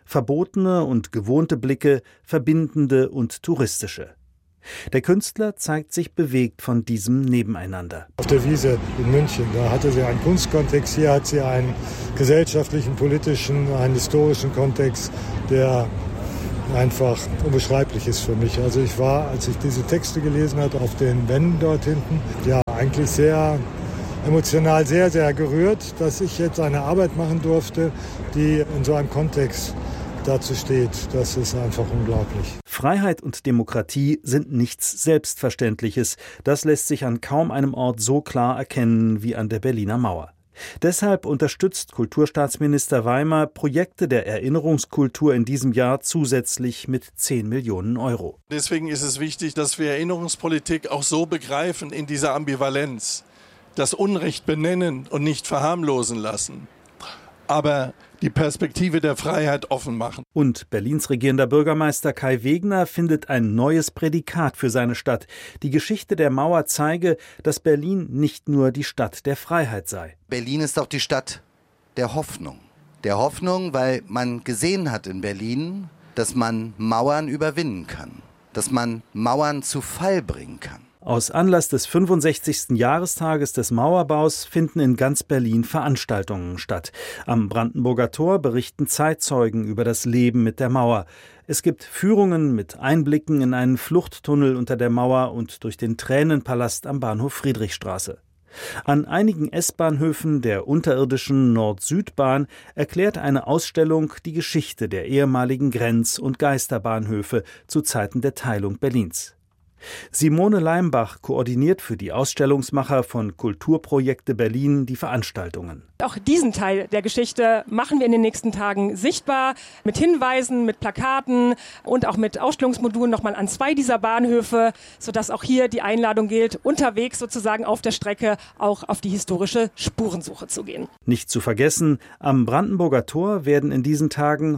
verbotene und gewohnte Blicke, verbindende und touristische. Der Künstler zeigt sich bewegt von diesem Nebeneinander. Auf der Wiese in München, da hatte sie einen Kunstkontext, hier hat sie einen gesellschaftlichen, politischen, einen historischen Kontext, der einfach unbeschreiblich ist für mich. Also ich war, als ich diese Texte gelesen hatte, auf den Wänden dort hinten, ja eigentlich sehr emotional sehr, sehr gerührt, dass ich jetzt eine Arbeit machen durfte, die in so einem Kontext dazu steht. Das ist einfach unglaublich. Freiheit und Demokratie sind nichts Selbstverständliches. Das lässt sich an kaum einem Ort so klar erkennen wie an der Berliner Mauer. Deshalb unterstützt Kulturstaatsminister Weimer Projekte der Erinnerungskultur in diesem Jahr zusätzlich mit 10 Millionen Euro. Deswegen ist es wichtig, dass wir Erinnerungspolitik auch so begreifen in dieser Ambivalenz. Das Unrecht benennen und nicht verharmlosen lassen, aber die Perspektive der Freiheit offen machen. Und Berlins regierender Bürgermeister Kai Wegner findet ein neues Prädikat für seine Stadt. Die Geschichte der Mauer zeige, dass Berlin nicht nur die Stadt der Freiheit sei. Berlin ist auch die Stadt der Hoffnung. Der Hoffnung, weil man gesehen hat in Berlin, dass man Mauern überwinden kann, dass man Mauern zu Fall bringen kann. Aus Anlass des 65. Jahrestages des Mauerbaus finden in ganz Berlin Veranstaltungen statt. Am Brandenburger Tor berichten Zeitzeugen über das Leben mit der Mauer. Es gibt Führungen mit Einblicken in einen Fluchttunnel unter der Mauer und durch den Tränenpalast am Bahnhof Friedrichstraße. An einigen S-Bahnhöfen der unterirdischen Nord-Süd-Bahn erklärt eine Ausstellung die Geschichte der ehemaligen Grenz- und Geisterbahnhöfe zu Zeiten der Teilung Berlins. Simone Leimbach koordiniert für die Ausstellungsmacher von Kulturprojekte Berlin die Veranstaltungen. Auch diesen Teil der Geschichte machen wir in den nächsten Tagen sichtbar, mit Hinweisen, mit Plakaten und auch mit Ausstellungsmodulen nochmal an 2 dieser Bahnhöfe, sodass auch hier die Einladung gilt, unterwegs sozusagen auf der Strecke auch auf die historische Spurensuche zu gehen. Nicht zu vergessen, am Brandenburger Tor werden in diesen Tagen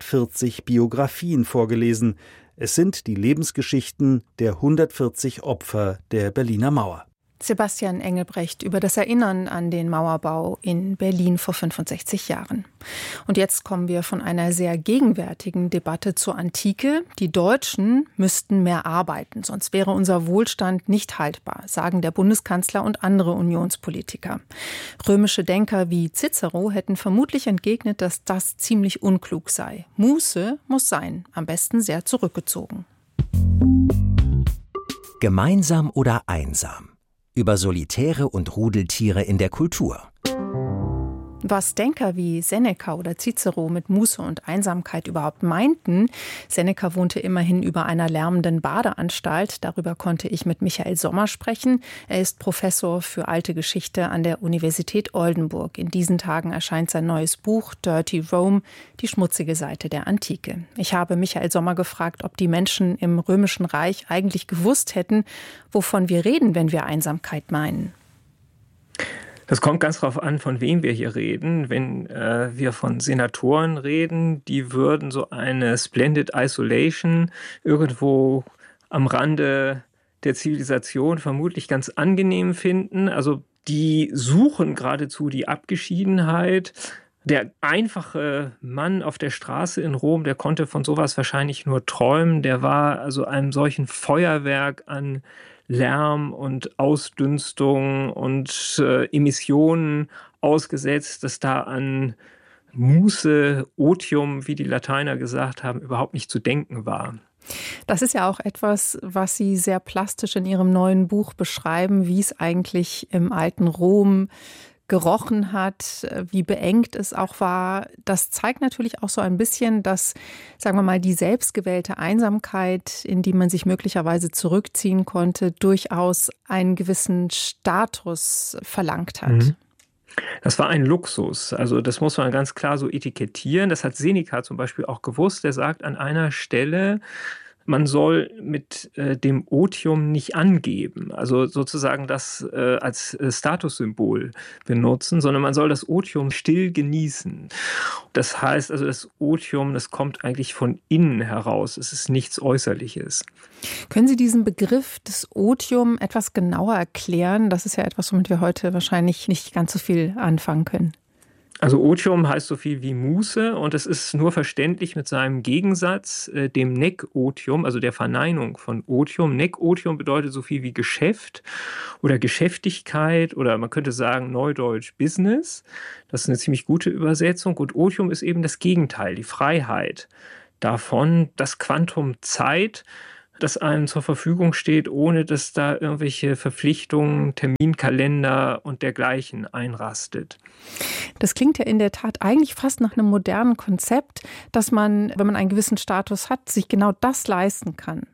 140 Biografien vorgelesen. Es sind die Lebensgeschichten der 140 Opfer der Berliner Mauer. Sebastian Engelbrecht über das Erinnern an den Mauerbau in Berlin vor 65 Jahren. Und jetzt kommen wir von einer sehr gegenwärtigen Debatte zur Antike. Die Deutschen müssten mehr arbeiten, sonst wäre unser Wohlstand nicht haltbar, sagen der Bundeskanzler und andere Unionspolitiker. Römische Denker wie Cicero hätten vermutlich entgegnet, dass das ziemlich unklug sei. Muße muss sein, am besten sehr zurückgezogen. Gemeinsam oder einsam? Über Solitäre und Rudeltiere in der Kultur. Was Denker wie Seneca oder Cicero mit Muße und Einsamkeit überhaupt meinten. Seneca wohnte immerhin über einer lärmenden Badeanstalt. Darüber konnte ich mit Michael Sommer sprechen. Er ist Professor für alte Geschichte an der Universität Oldenburg. In diesen Tagen erscheint sein neues Buch Dirty Rome, die schmutzige Seite der Antike. Ich habe Michael Sommer gefragt, ob die Menschen im Römischen Reich eigentlich gewusst hätten, wovon wir reden, wenn wir Einsamkeit meinen. Das kommt ganz darauf an, von wem wir hier reden. Wenn wir von Senatoren reden, die würden so eine Splendid Isolation irgendwo am Rande der Zivilisation vermutlich ganz angenehm finden. Also die suchen geradezu die Abgeschiedenheit. Der einfache Mann auf der Straße in Rom, der konnte von sowas wahrscheinlich nur träumen. Der war also einem solchen Feuerwerk an Lärm und Ausdünstung und Emissionen ausgesetzt, dass da an Muße, Otium, wie die Lateiner gesagt haben, überhaupt nicht zu denken war. Das ist ja auch etwas, was Sie sehr plastisch in Ihrem neuen Buch beschreiben, wie es eigentlich im alten Rom gerochen hat, wie beengt es auch war. Das zeigt natürlich auch so ein bisschen, dass, sagen wir mal, die selbstgewählte Einsamkeit, in die man sich möglicherweise zurückziehen konnte, durchaus einen gewissen Status verlangt hat. Das war ein Luxus. Also das muss man ganz klar so etikettieren. Das hat Seneca zum Beispiel auch gewusst. Der sagt an einer Stelle, man soll mit dem Otium nicht angeben, also sozusagen das als Statussymbol benutzen, sondern man soll das Otium still genießen. Das heißt also, das Otium, das kommt eigentlich von innen heraus. Es ist nichts Äußerliches. Können Sie diesen Begriff des Otium etwas genauer erklären? Das ist ja etwas, womit wir heute wahrscheinlich nicht ganz so viel anfangen können. Also Otium heißt so viel wie Muße und es ist nur verständlich mit seinem Gegensatz, dem Nekotium, also der Verneinung von Otium. Nekotium bedeutet so viel wie Geschäft oder Geschäftigkeit oder man könnte sagen neudeutsch Business. Das ist eine ziemlich gute Übersetzung und Otium ist eben das Gegenteil, die Freiheit davon, das Quantum Zeit, das einem zur Verfügung steht, ohne dass da irgendwelche Verpflichtungen, Terminkalender und dergleichen einrastet. Das klingt ja in der Tat eigentlich fast nach einem modernen Konzept, dass man, wenn man einen gewissen Status hat, sich genau das leisten kann.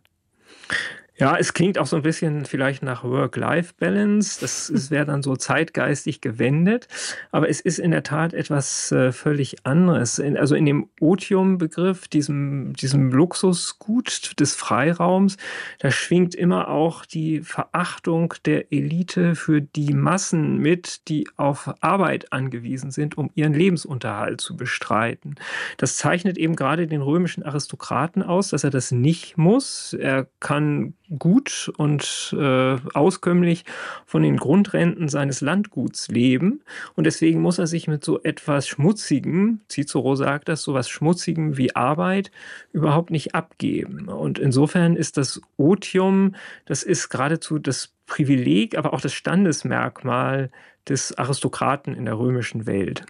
Ja, es klingt auch so ein bisschen vielleicht nach Work-Life-Balance. Das wäre dann so zeitgeistig gewendet. Aber es ist in der Tat etwas völlig anderes. Also in dem Otium-Begriff, diesem Luxusgut des Freiraums, da schwingt immer auch die Verachtung der Elite für die Massen mit, die auf Arbeit angewiesen sind, um ihren Lebensunterhalt zu bestreiten. Das zeichnet eben gerade den römischen Aristokraten aus, dass er das nicht muss. Er kann gut und auskömmlich von den Grundrenten seines Landguts leben. Und deswegen muss er sich mit so etwas Schmutzigem, Cicero sagt das, so etwas Schmutzigem wie Arbeit überhaupt nicht abgeben. Und insofern ist das Otium, das ist geradezu das Privileg, aber auch das Standesmerkmal des Aristokraten in der römischen Welt.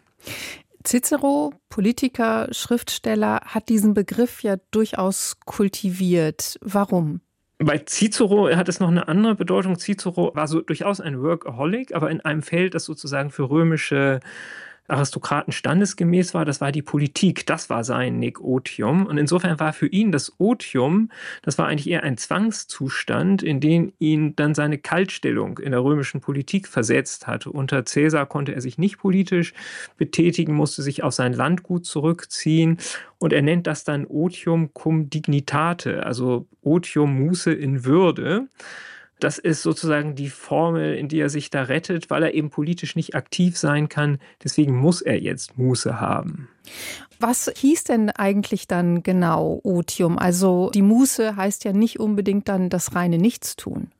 Cicero, Politiker, Schriftsteller, hat diesen Begriff ja durchaus kultiviert. Warum? Bei Cicero hat es noch eine andere Bedeutung. Cicero war so durchaus ein Workaholic, aber in einem Feld, das sozusagen für römische Aristokraten standesgemäß war, das war die Politik, das war sein Nekotium. Und insofern war für ihn das Otium, das war eigentlich eher ein Zwangszustand, in den ihn dann seine Kaltstellung in der römischen Politik versetzt hatte. Unter Caesar konnte er sich nicht politisch betätigen, musste sich auf sein Landgut zurückziehen und er nennt das dann Otium cum dignitate, also Otium Muße in Würde. Das ist sozusagen die Formel, in die er sich da rettet, weil er eben politisch nicht aktiv sein kann. Deswegen muss er jetzt Muße haben. Was hieß denn eigentlich dann genau Otium? Also die Muße heißt ja nicht unbedingt dann das reine Nichtstun.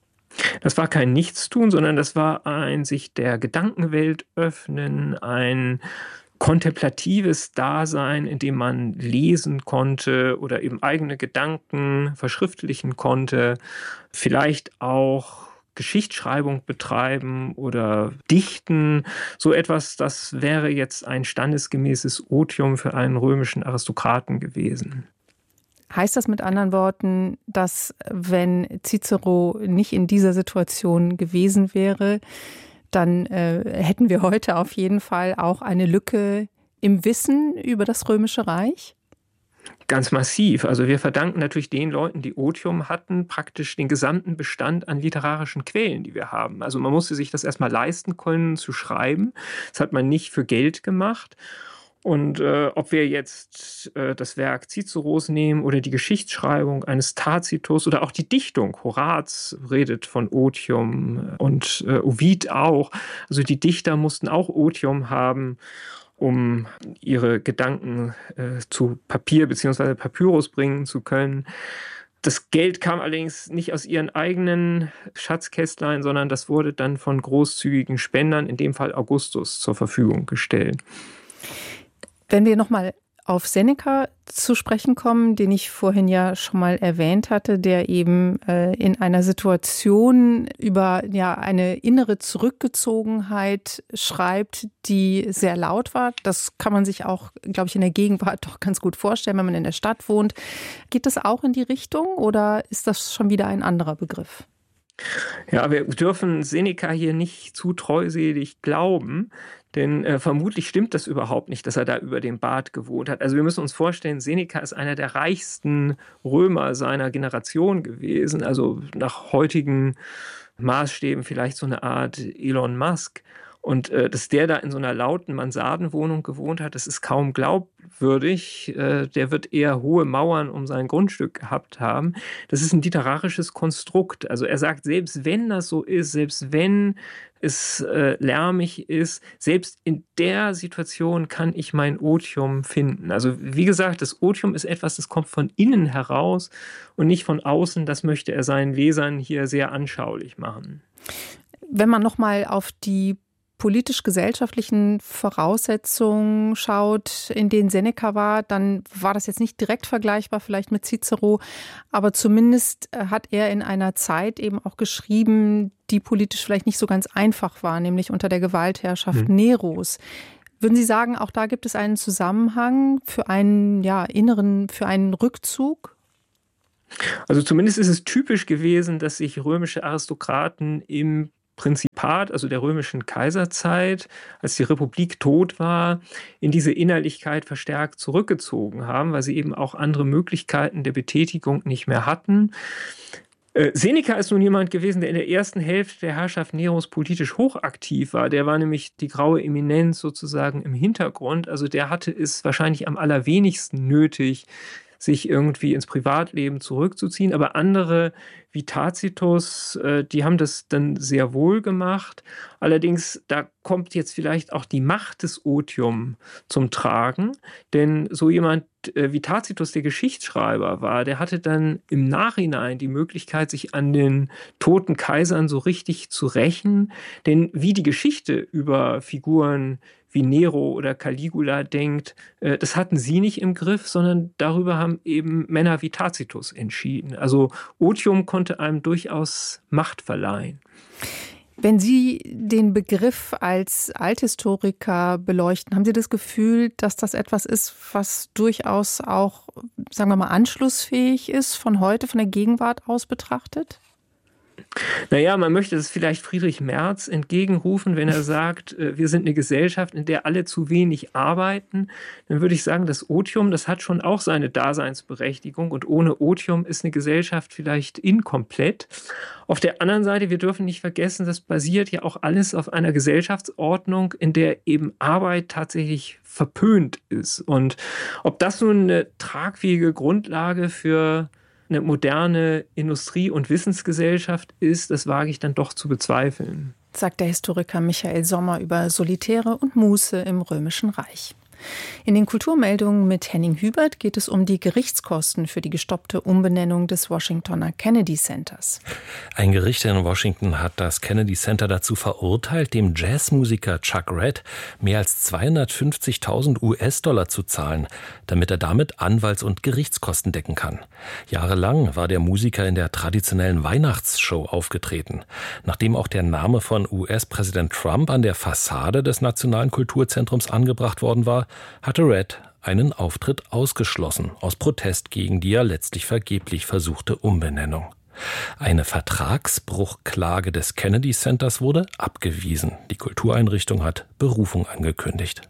Das war kein Nichtstun, sondern das war ein sich der Gedankenwelt öffnen, ein kontemplatives Dasein, in dem man lesen konnte oder eben eigene Gedanken verschriftlichen konnte, vielleicht auch Geschichtsschreibung betreiben oder dichten. So etwas, das wäre jetzt ein standesgemäßes Otium für einen römischen Aristokraten gewesen. Heißt das mit anderen Worten, dass wenn Cicero nicht in dieser Situation gewesen wäre, dann hätten wir heute auf jeden Fall auch eine Lücke im Wissen über das Römische Reich? Ganz massiv. Also wir verdanken natürlich den Leuten, die Otium hatten, praktisch den gesamten Bestand an literarischen Quellen, die wir haben. Also man musste sich das erstmal leisten können, zu schreiben. Das hat man nicht für Geld gemacht. Und ob wir jetzt das Werk Ciceros nehmen oder die Geschichtsschreibung eines Tacitus oder auch die Dichtung, Horaz redet von Otium und Ovid auch. Also die Dichter mussten auch Otium haben, um ihre Gedanken zu Papier bzw. Papyrus bringen zu können. Das Geld kam allerdings nicht aus ihren eigenen Schatzkästlein, sondern das wurde dann von großzügigen Spendern, in dem Fall Augustus, zur Verfügung gestellt. Wenn wir nochmal auf Seneca zu sprechen kommen, den ich vorhin ja schon mal erwähnt hatte, der eben in einer Situation über eine innere Zurückgezogenheit schreibt, die sehr laut war. Das kann man sich auch, glaube ich, in der Gegenwart doch ganz gut vorstellen, wenn man in der Stadt wohnt. Geht das auch in die Richtung oder ist das schon wieder ein anderer Begriff? Ja, wir dürfen Seneca hier nicht zu treuselig glauben, denn vermutlich stimmt das überhaupt nicht, dass er da über dem Bad gewohnt hat. Also wir müssen uns vorstellen, Seneca ist einer der reichsten Römer seiner Generation gewesen, also nach heutigen Maßstäben vielleicht so eine Art Elon Musk. Und dass der da in so einer lauten Mansardenwohnung gewohnt hat, das ist kaum glaubwürdig. Der wird eher hohe Mauern um sein Grundstück gehabt haben. Das ist ein literarisches Konstrukt. Also er sagt, selbst wenn das so ist, selbst wenn es lärmig ist, selbst in der Situation kann ich mein Otium finden. Also wie gesagt, das Otium ist etwas, das kommt von innen heraus und nicht von außen. Das möchte er seinen Lesern hier sehr anschaulich machen. Wenn man nochmal auf die politisch-gesellschaftlichen Voraussetzungen schaut, in denen Seneca war, dann war das jetzt nicht direkt vergleichbar vielleicht mit Cicero, aber zumindest hat er in einer Zeit eben auch geschrieben, die politisch vielleicht nicht so ganz einfach war, nämlich unter der Gewaltherrschaft Neros. Würden Sie sagen, auch da gibt es einen Zusammenhang für einen für einen Rückzug? Also zumindest ist es typisch gewesen, dass sich römische Aristokraten im Prinzipat, also der römischen Kaiserzeit, als die Republik tot war, in diese Innerlichkeit verstärkt zurückgezogen haben, weil sie eben auch andere Möglichkeiten der Betätigung nicht mehr hatten. Seneca ist nun jemand gewesen, der in der ersten Hälfte der Herrschaft Neros politisch hochaktiv war. Der war nämlich die graue Eminenz sozusagen im Hintergrund. Also der hatte es wahrscheinlich am allerwenigsten nötig, sich irgendwie ins Privatleben zurückzuziehen. Aber andere wie Tacitus, die haben das dann sehr wohl gemacht. Allerdings, da kommt jetzt vielleicht auch die Macht des Otium zum Tragen. Denn so jemand wie Tacitus, der Geschichtsschreiber war, der hatte dann im Nachhinein die Möglichkeit, sich an den toten Kaisern so richtig zu rächen. Denn wie die Geschichte über Figuren wie Nero oder Caligula denkt, das hatten sie nicht im Griff, sondern darüber haben eben Männer wie Tacitus entschieden. Also Otium konnte einem durchaus Macht verleihen. Wenn Sie den Begriff als Althistoriker beleuchten, haben Sie das Gefühl, dass das etwas ist, was durchaus auch, sagen wir mal, anschlussfähig ist von heute, von der Gegenwart aus betrachtet? Naja, man möchte es vielleicht Friedrich Merz entgegenrufen, wenn er sagt, wir sind eine Gesellschaft, in der alle zu wenig arbeiten. Dann würde ich sagen, das Otium, das hat schon auch seine Daseinsberechtigung und ohne Otium ist eine Gesellschaft vielleicht inkomplett. Auf der anderen Seite, wir dürfen nicht vergessen, das basiert ja auch alles auf einer Gesellschaftsordnung, in der eben Arbeit tatsächlich verpönt ist. Und ob das nun eine tragfähige Grundlage für eine moderne Industrie- und Wissensgesellschaft ist, das wage ich dann doch zu bezweifeln. Sagt der Historiker Michael Sommer über Solitäre und Muße im Römischen Reich. In den Kulturmeldungen mit Henning Hubert geht es um die Gerichtskosten für die gestoppte Umbenennung des Washingtoner Kennedy Centers. Ein Gericht in Washington hat das Kennedy Center dazu verurteilt, dem Jazzmusiker Chuck Red mehr als 250.000 US-Dollar zu zahlen, damit er damit Anwalts- und Gerichtskosten decken kann. Jahrelang war der Musiker in der traditionellen Weihnachtsshow aufgetreten. Nachdem auch der Name von US-Präsident Trump an der Fassade des Nationalen Kulturzentrums angebracht worden war, hatte Red einen Auftritt ausgeschlossen, aus Protest gegen die ja letztlich vergeblich versuchte Umbenennung. Eine Vertragsbruchklage des Kennedy Centers wurde abgewiesen. Die Kultureinrichtung hat Berufung angekündigt.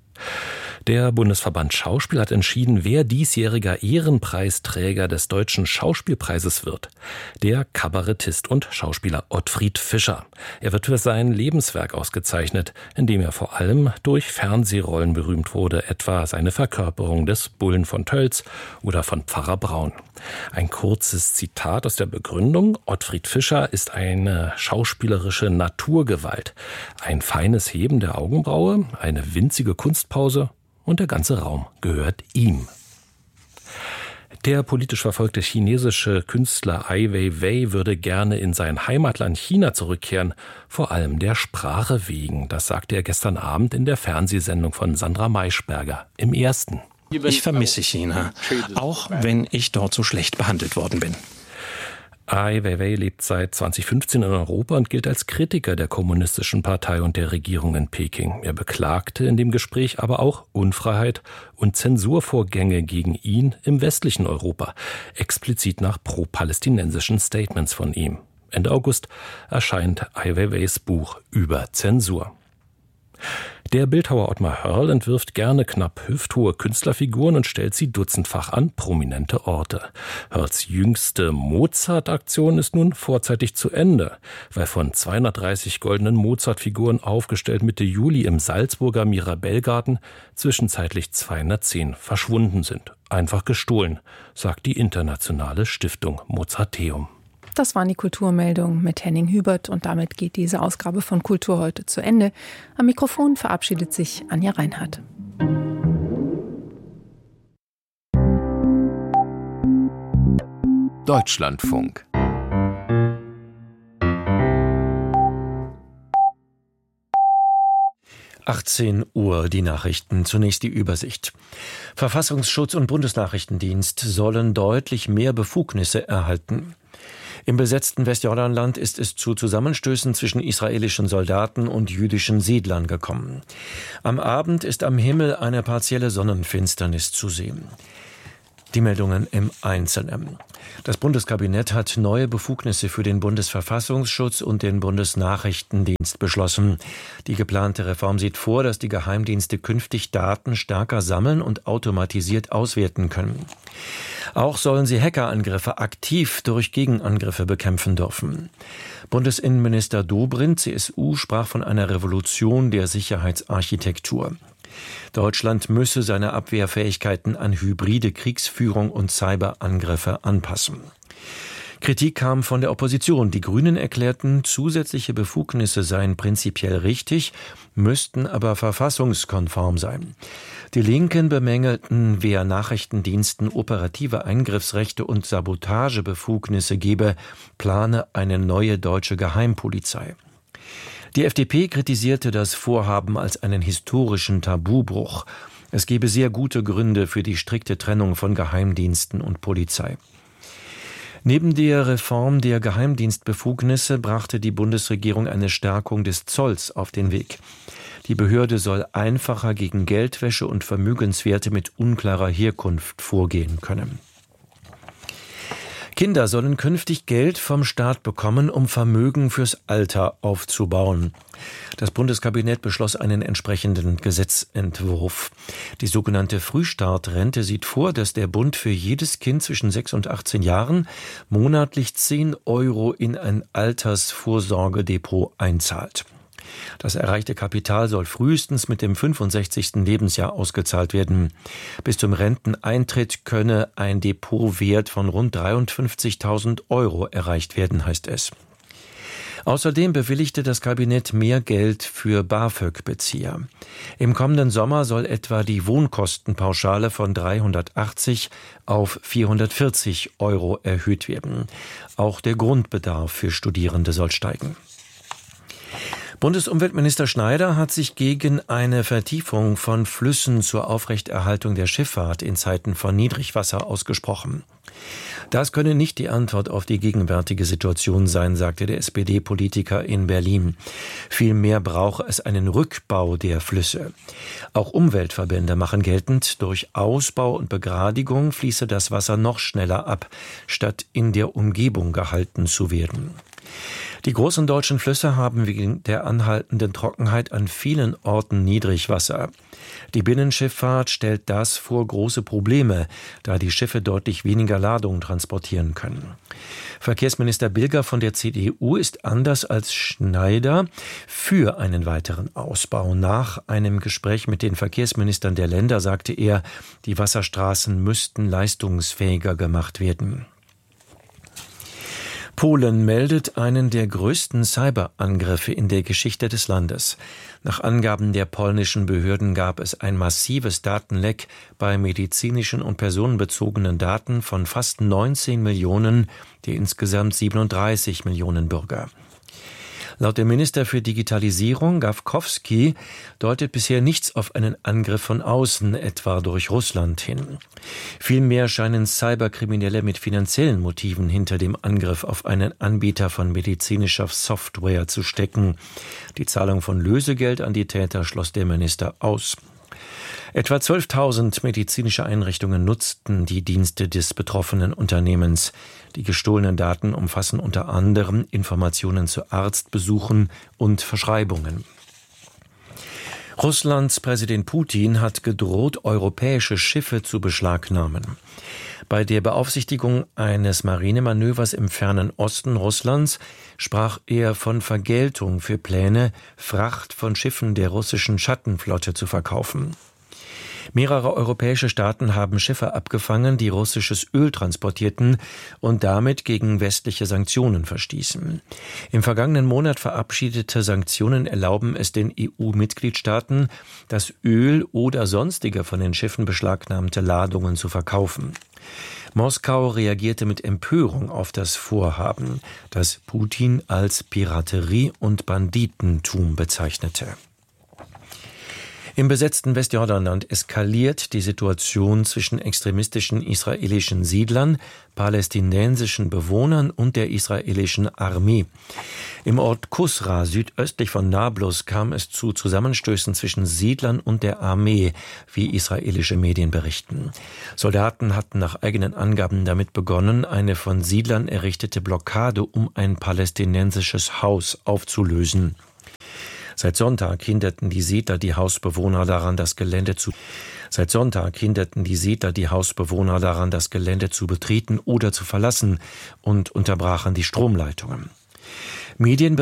Der Bundesverband Schauspiel hat entschieden, wer diesjähriger Ehrenpreisträger des Deutschen Schauspielpreises wird. Der Kabarettist und Schauspieler Ottfried Fischer. Er wird für sein Lebenswerk ausgezeichnet, indem er vor allem durch Fernsehrollen berühmt wurde, etwa seine Verkörperung des Bullen von Tölz oder von Pfarrer Braun. Ein kurzes Zitat aus der Begründung: Ottfried Fischer ist eine schauspielerische Naturgewalt. Ein feines Heben der Augenbraue, eine winzige Kunstpause und der ganze Raum gehört ihm. Der politisch verfolgte chinesische Künstler Ai Weiwei würde gerne in sein Heimatland China zurückkehren, vor allem der Sprache wegen. Das sagte er gestern Abend in der Fernsehsendung von Sandra Maischberger im Ersten. Ich vermisse China, auch wenn ich dort so schlecht behandelt worden bin. Ai Weiwei lebt seit 2015 in Europa und gilt als Kritiker der Kommunistischen Partei und der Regierung in Peking. Er beklagte in dem Gespräch aber auch Unfreiheit und Zensurvorgänge gegen ihn im westlichen Europa, explizit nach pro-palästinensischen Statements von ihm. Ende August erscheint Ai Weiweis Buch über Zensur. Der Bildhauer Ottmar Hörl entwirft gerne knapp hüfthohe Künstlerfiguren und stellt sie dutzendfach an prominente Orte. Hörls jüngste Mozart-Aktion ist nun vorzeitig zu Ende, weil von 230 goldenen Mozart-Figuren aufgestellt Mitte Juli im Salzburger Mirabellgarten zwischenzeitlich 210 verschwunden sind. Einfach gestohlen, sagt die internationale Stiftung Mozarteum. Das waren die Kulturmeldungen mit Henning Hubert und damit geht diese Ausgabe von Kultur heute zu Ende. Am Mikrofon verabschiedet sich Anja Reinhardt. Deutschlandfunk. 18 Uhr die Nachrichten. Zunächst die Übersicht. Verfassungsschutz und Bundesnachrichtendienst sollen deutlich mehr Befugnisse erhalten. Im besetzten Westjordanland ist es zu Zusammenstößen zwischen israelischen Soldaten und jüdischen Siedlern gekommen. Am Abend ist am Himmel eine partielle Sonnenfinsternis zu sehen. Die Meldungen im Einzelnen. Das Bundeskabinett hat neue Befugnisse für den Bundesverfassungsschutz und den Bundesnachrichtendienst beschlossen. Die geplante Reform sieht vor, dass die Geheimdienste künftig Daten stärker sammeln und automatisiert auswerten können. Auch sollen sie Hackerangriffe aktiv durch Gegenangriffe bekämpfen dürfen. Bundesinnenminister Dobrindt, CSU, sprach von einer Revolution der Sicherheitsarchitektur. Deutschland müsse seine Abwehrfähigkeiten an hybride Kriegsführung und Cyberangriffe anpassen. Kritik kam von der Opposition. Die Grünen erklärten, zusätzliche Befugnisse seien prinzipiell richtig, müssten aber verfassungskonform sein. Die Linken bemängelten, wer Nachrichtendiensten operative Eingriffsrechte und Sabotagebefugnisse gebe, plane eine neue deutsche Geheimpolizei. Die FDP kritisierte das Vorhaben als einen historischen Tabubruch. Es gebe sehr gute Gründe für die strikte Trennung von Geheimdiensten und Polizei. Neben der Reform der Geheimdienstbefugnisse brachte die Bundesregierung eine Stärkung des Zolls auf den Weg. Die Behörde soll einfacher gegen Geldwäsche und Vermögenswerte mit unklarer Herkunft vorgehen können. Kinder sollen künftig Geld vom Staat bekommen, um Vermögen fürs Alter aufzubauen. Das Bundeskabinett beschloss einen entsprechenden Gesetzentwurf. Die sogenannte Frühstartrente sieht vor, dass der Bund für jedes Kind zwischen 6 und 18 Jahren monatlich 10 € in ein Altersvorsorgedepot einzahlt. Das erreichte Kapital soll frühestens mit dem 65. Lebensjahr ausgezahlt werden. Bis zum Renteneintritt könne ein Depotwert von rund 53.000 € erreicht werden, heißt es. Außerdem bewilligte das Kabinett mehr Geld für BAföG-Bezieher. Im kommenden Sommer soll etwa die Wohnkostenpauschale von 380 auf 440 € erhöht werden. Auch der Grundbedarf für Studierende soll steigen. Bundesumweltminister Schneider hat sich gegen eine Vertiefung von Flüssen zur Aufrechterhaltung der Schifffahrt in Zeiten von Niedrigwasser ausgesprochen. Das könne nicht die Antwort auf die gegenwärtige Situation sein, sagte der SPD-Politiker in Berlin. Vielmehr brauche es einen Rückbau der Flüsse. Auch Umweltverbände machen geltend, durch Ausbau und Begradigung fließe das Wasser noch schneller ab, statt in der Umgebung gehalten zu werden. Die großen deutschen Flüsse haben wegen der anhaltenden Trockenheit an vielen Orten Niedrigwasser. Die Binnenschifffahrt stellt das vor große Probleme, da die Schiffe deutlich weniger Ladung transportieren können. Verkehrsminister Bilger von der CDU ist anders als Schneider für einen weiteren Ausbau. Nach einem Gespräch mit den Verkehrsministern der Länder sagte er, die Wasserstraßen müssten leistungsfähiger gemacht werden. Polen meldet einen der größten Cyberangriffe in der Geschichte des Landes. Nach Angaben der polnischen Behörden gab es ein massives Datenleck bei medizinischen und personenbezogenen Daten von fast 19 Millionen der insgesamt 37 Millionen Bürger. Laut dem Minister für Digitalisierung, Gawkowski, deutet bisher nichts auf einen Angriff von außen, etwa durch Russland, hin. Vielmehr scheinen Cyberkriminelle mit finanziellen Motiven hinter dem Angriff auf einen Anbieter von medizinischer Software zu stecken. Die Zahlung von Lösegeld an die Täter schloss der Minister aus. Etwa 12.000 medizinische Einrichtungen nutzten die Dienste des betroffenen Unternehmens. Die gestohlenen Daten umfassen unter anderem Informationen zu Arztbesuchen und Verschreibungen. Russlands Präsident Putin hat gedroht, europäische Schiffe zu beschlagnahmen. Bei der Beaufsichtigung eines Marinemanövers im fernen Osten Russlands sprach er von Vergeltung für Pläne, Fracht von Schiffen der russischen Schattenflotte zu verkaufen. Mehrere europäische Staaten haben Schiffe abgefangen, die russisches Öl transportierten und damit gegen westliche Sanktionen verstießen. Im vergangenen Monat verabschiedete Sanktionen erlauben es den EU-Mitgliedstaaten, das Öl oder sonstige von den Schiffen beschlagnahmte Ladungen zu verkaufen. Moskau reagierte mit Empörung auf das Vorhaben, das Putin als Piraterie und Banditentum bezeichnete. Im besetzten Westjordanland eskaliert die Situation zwischen extremistischen israelischen Siedlern, palästinensischen Bewohnern und der israelischen Armee. Im Ort Kusra, südöstlich von Nablus, kam es zu Zusammenstößen zwischen Siedlern und der Armee, wie israelische Medien berichten. Soldaten hatten nach eigenen Angaben damit begonnen, eine von Siedlern errichtete Blockade um ein palästinensisches Haus aufzulösen. Seit Sonntag hinderten die Siedler die Hausbewohner daran, das Gelände zu betreten oder zu verlassen und unterbrachen die Stromleitungen.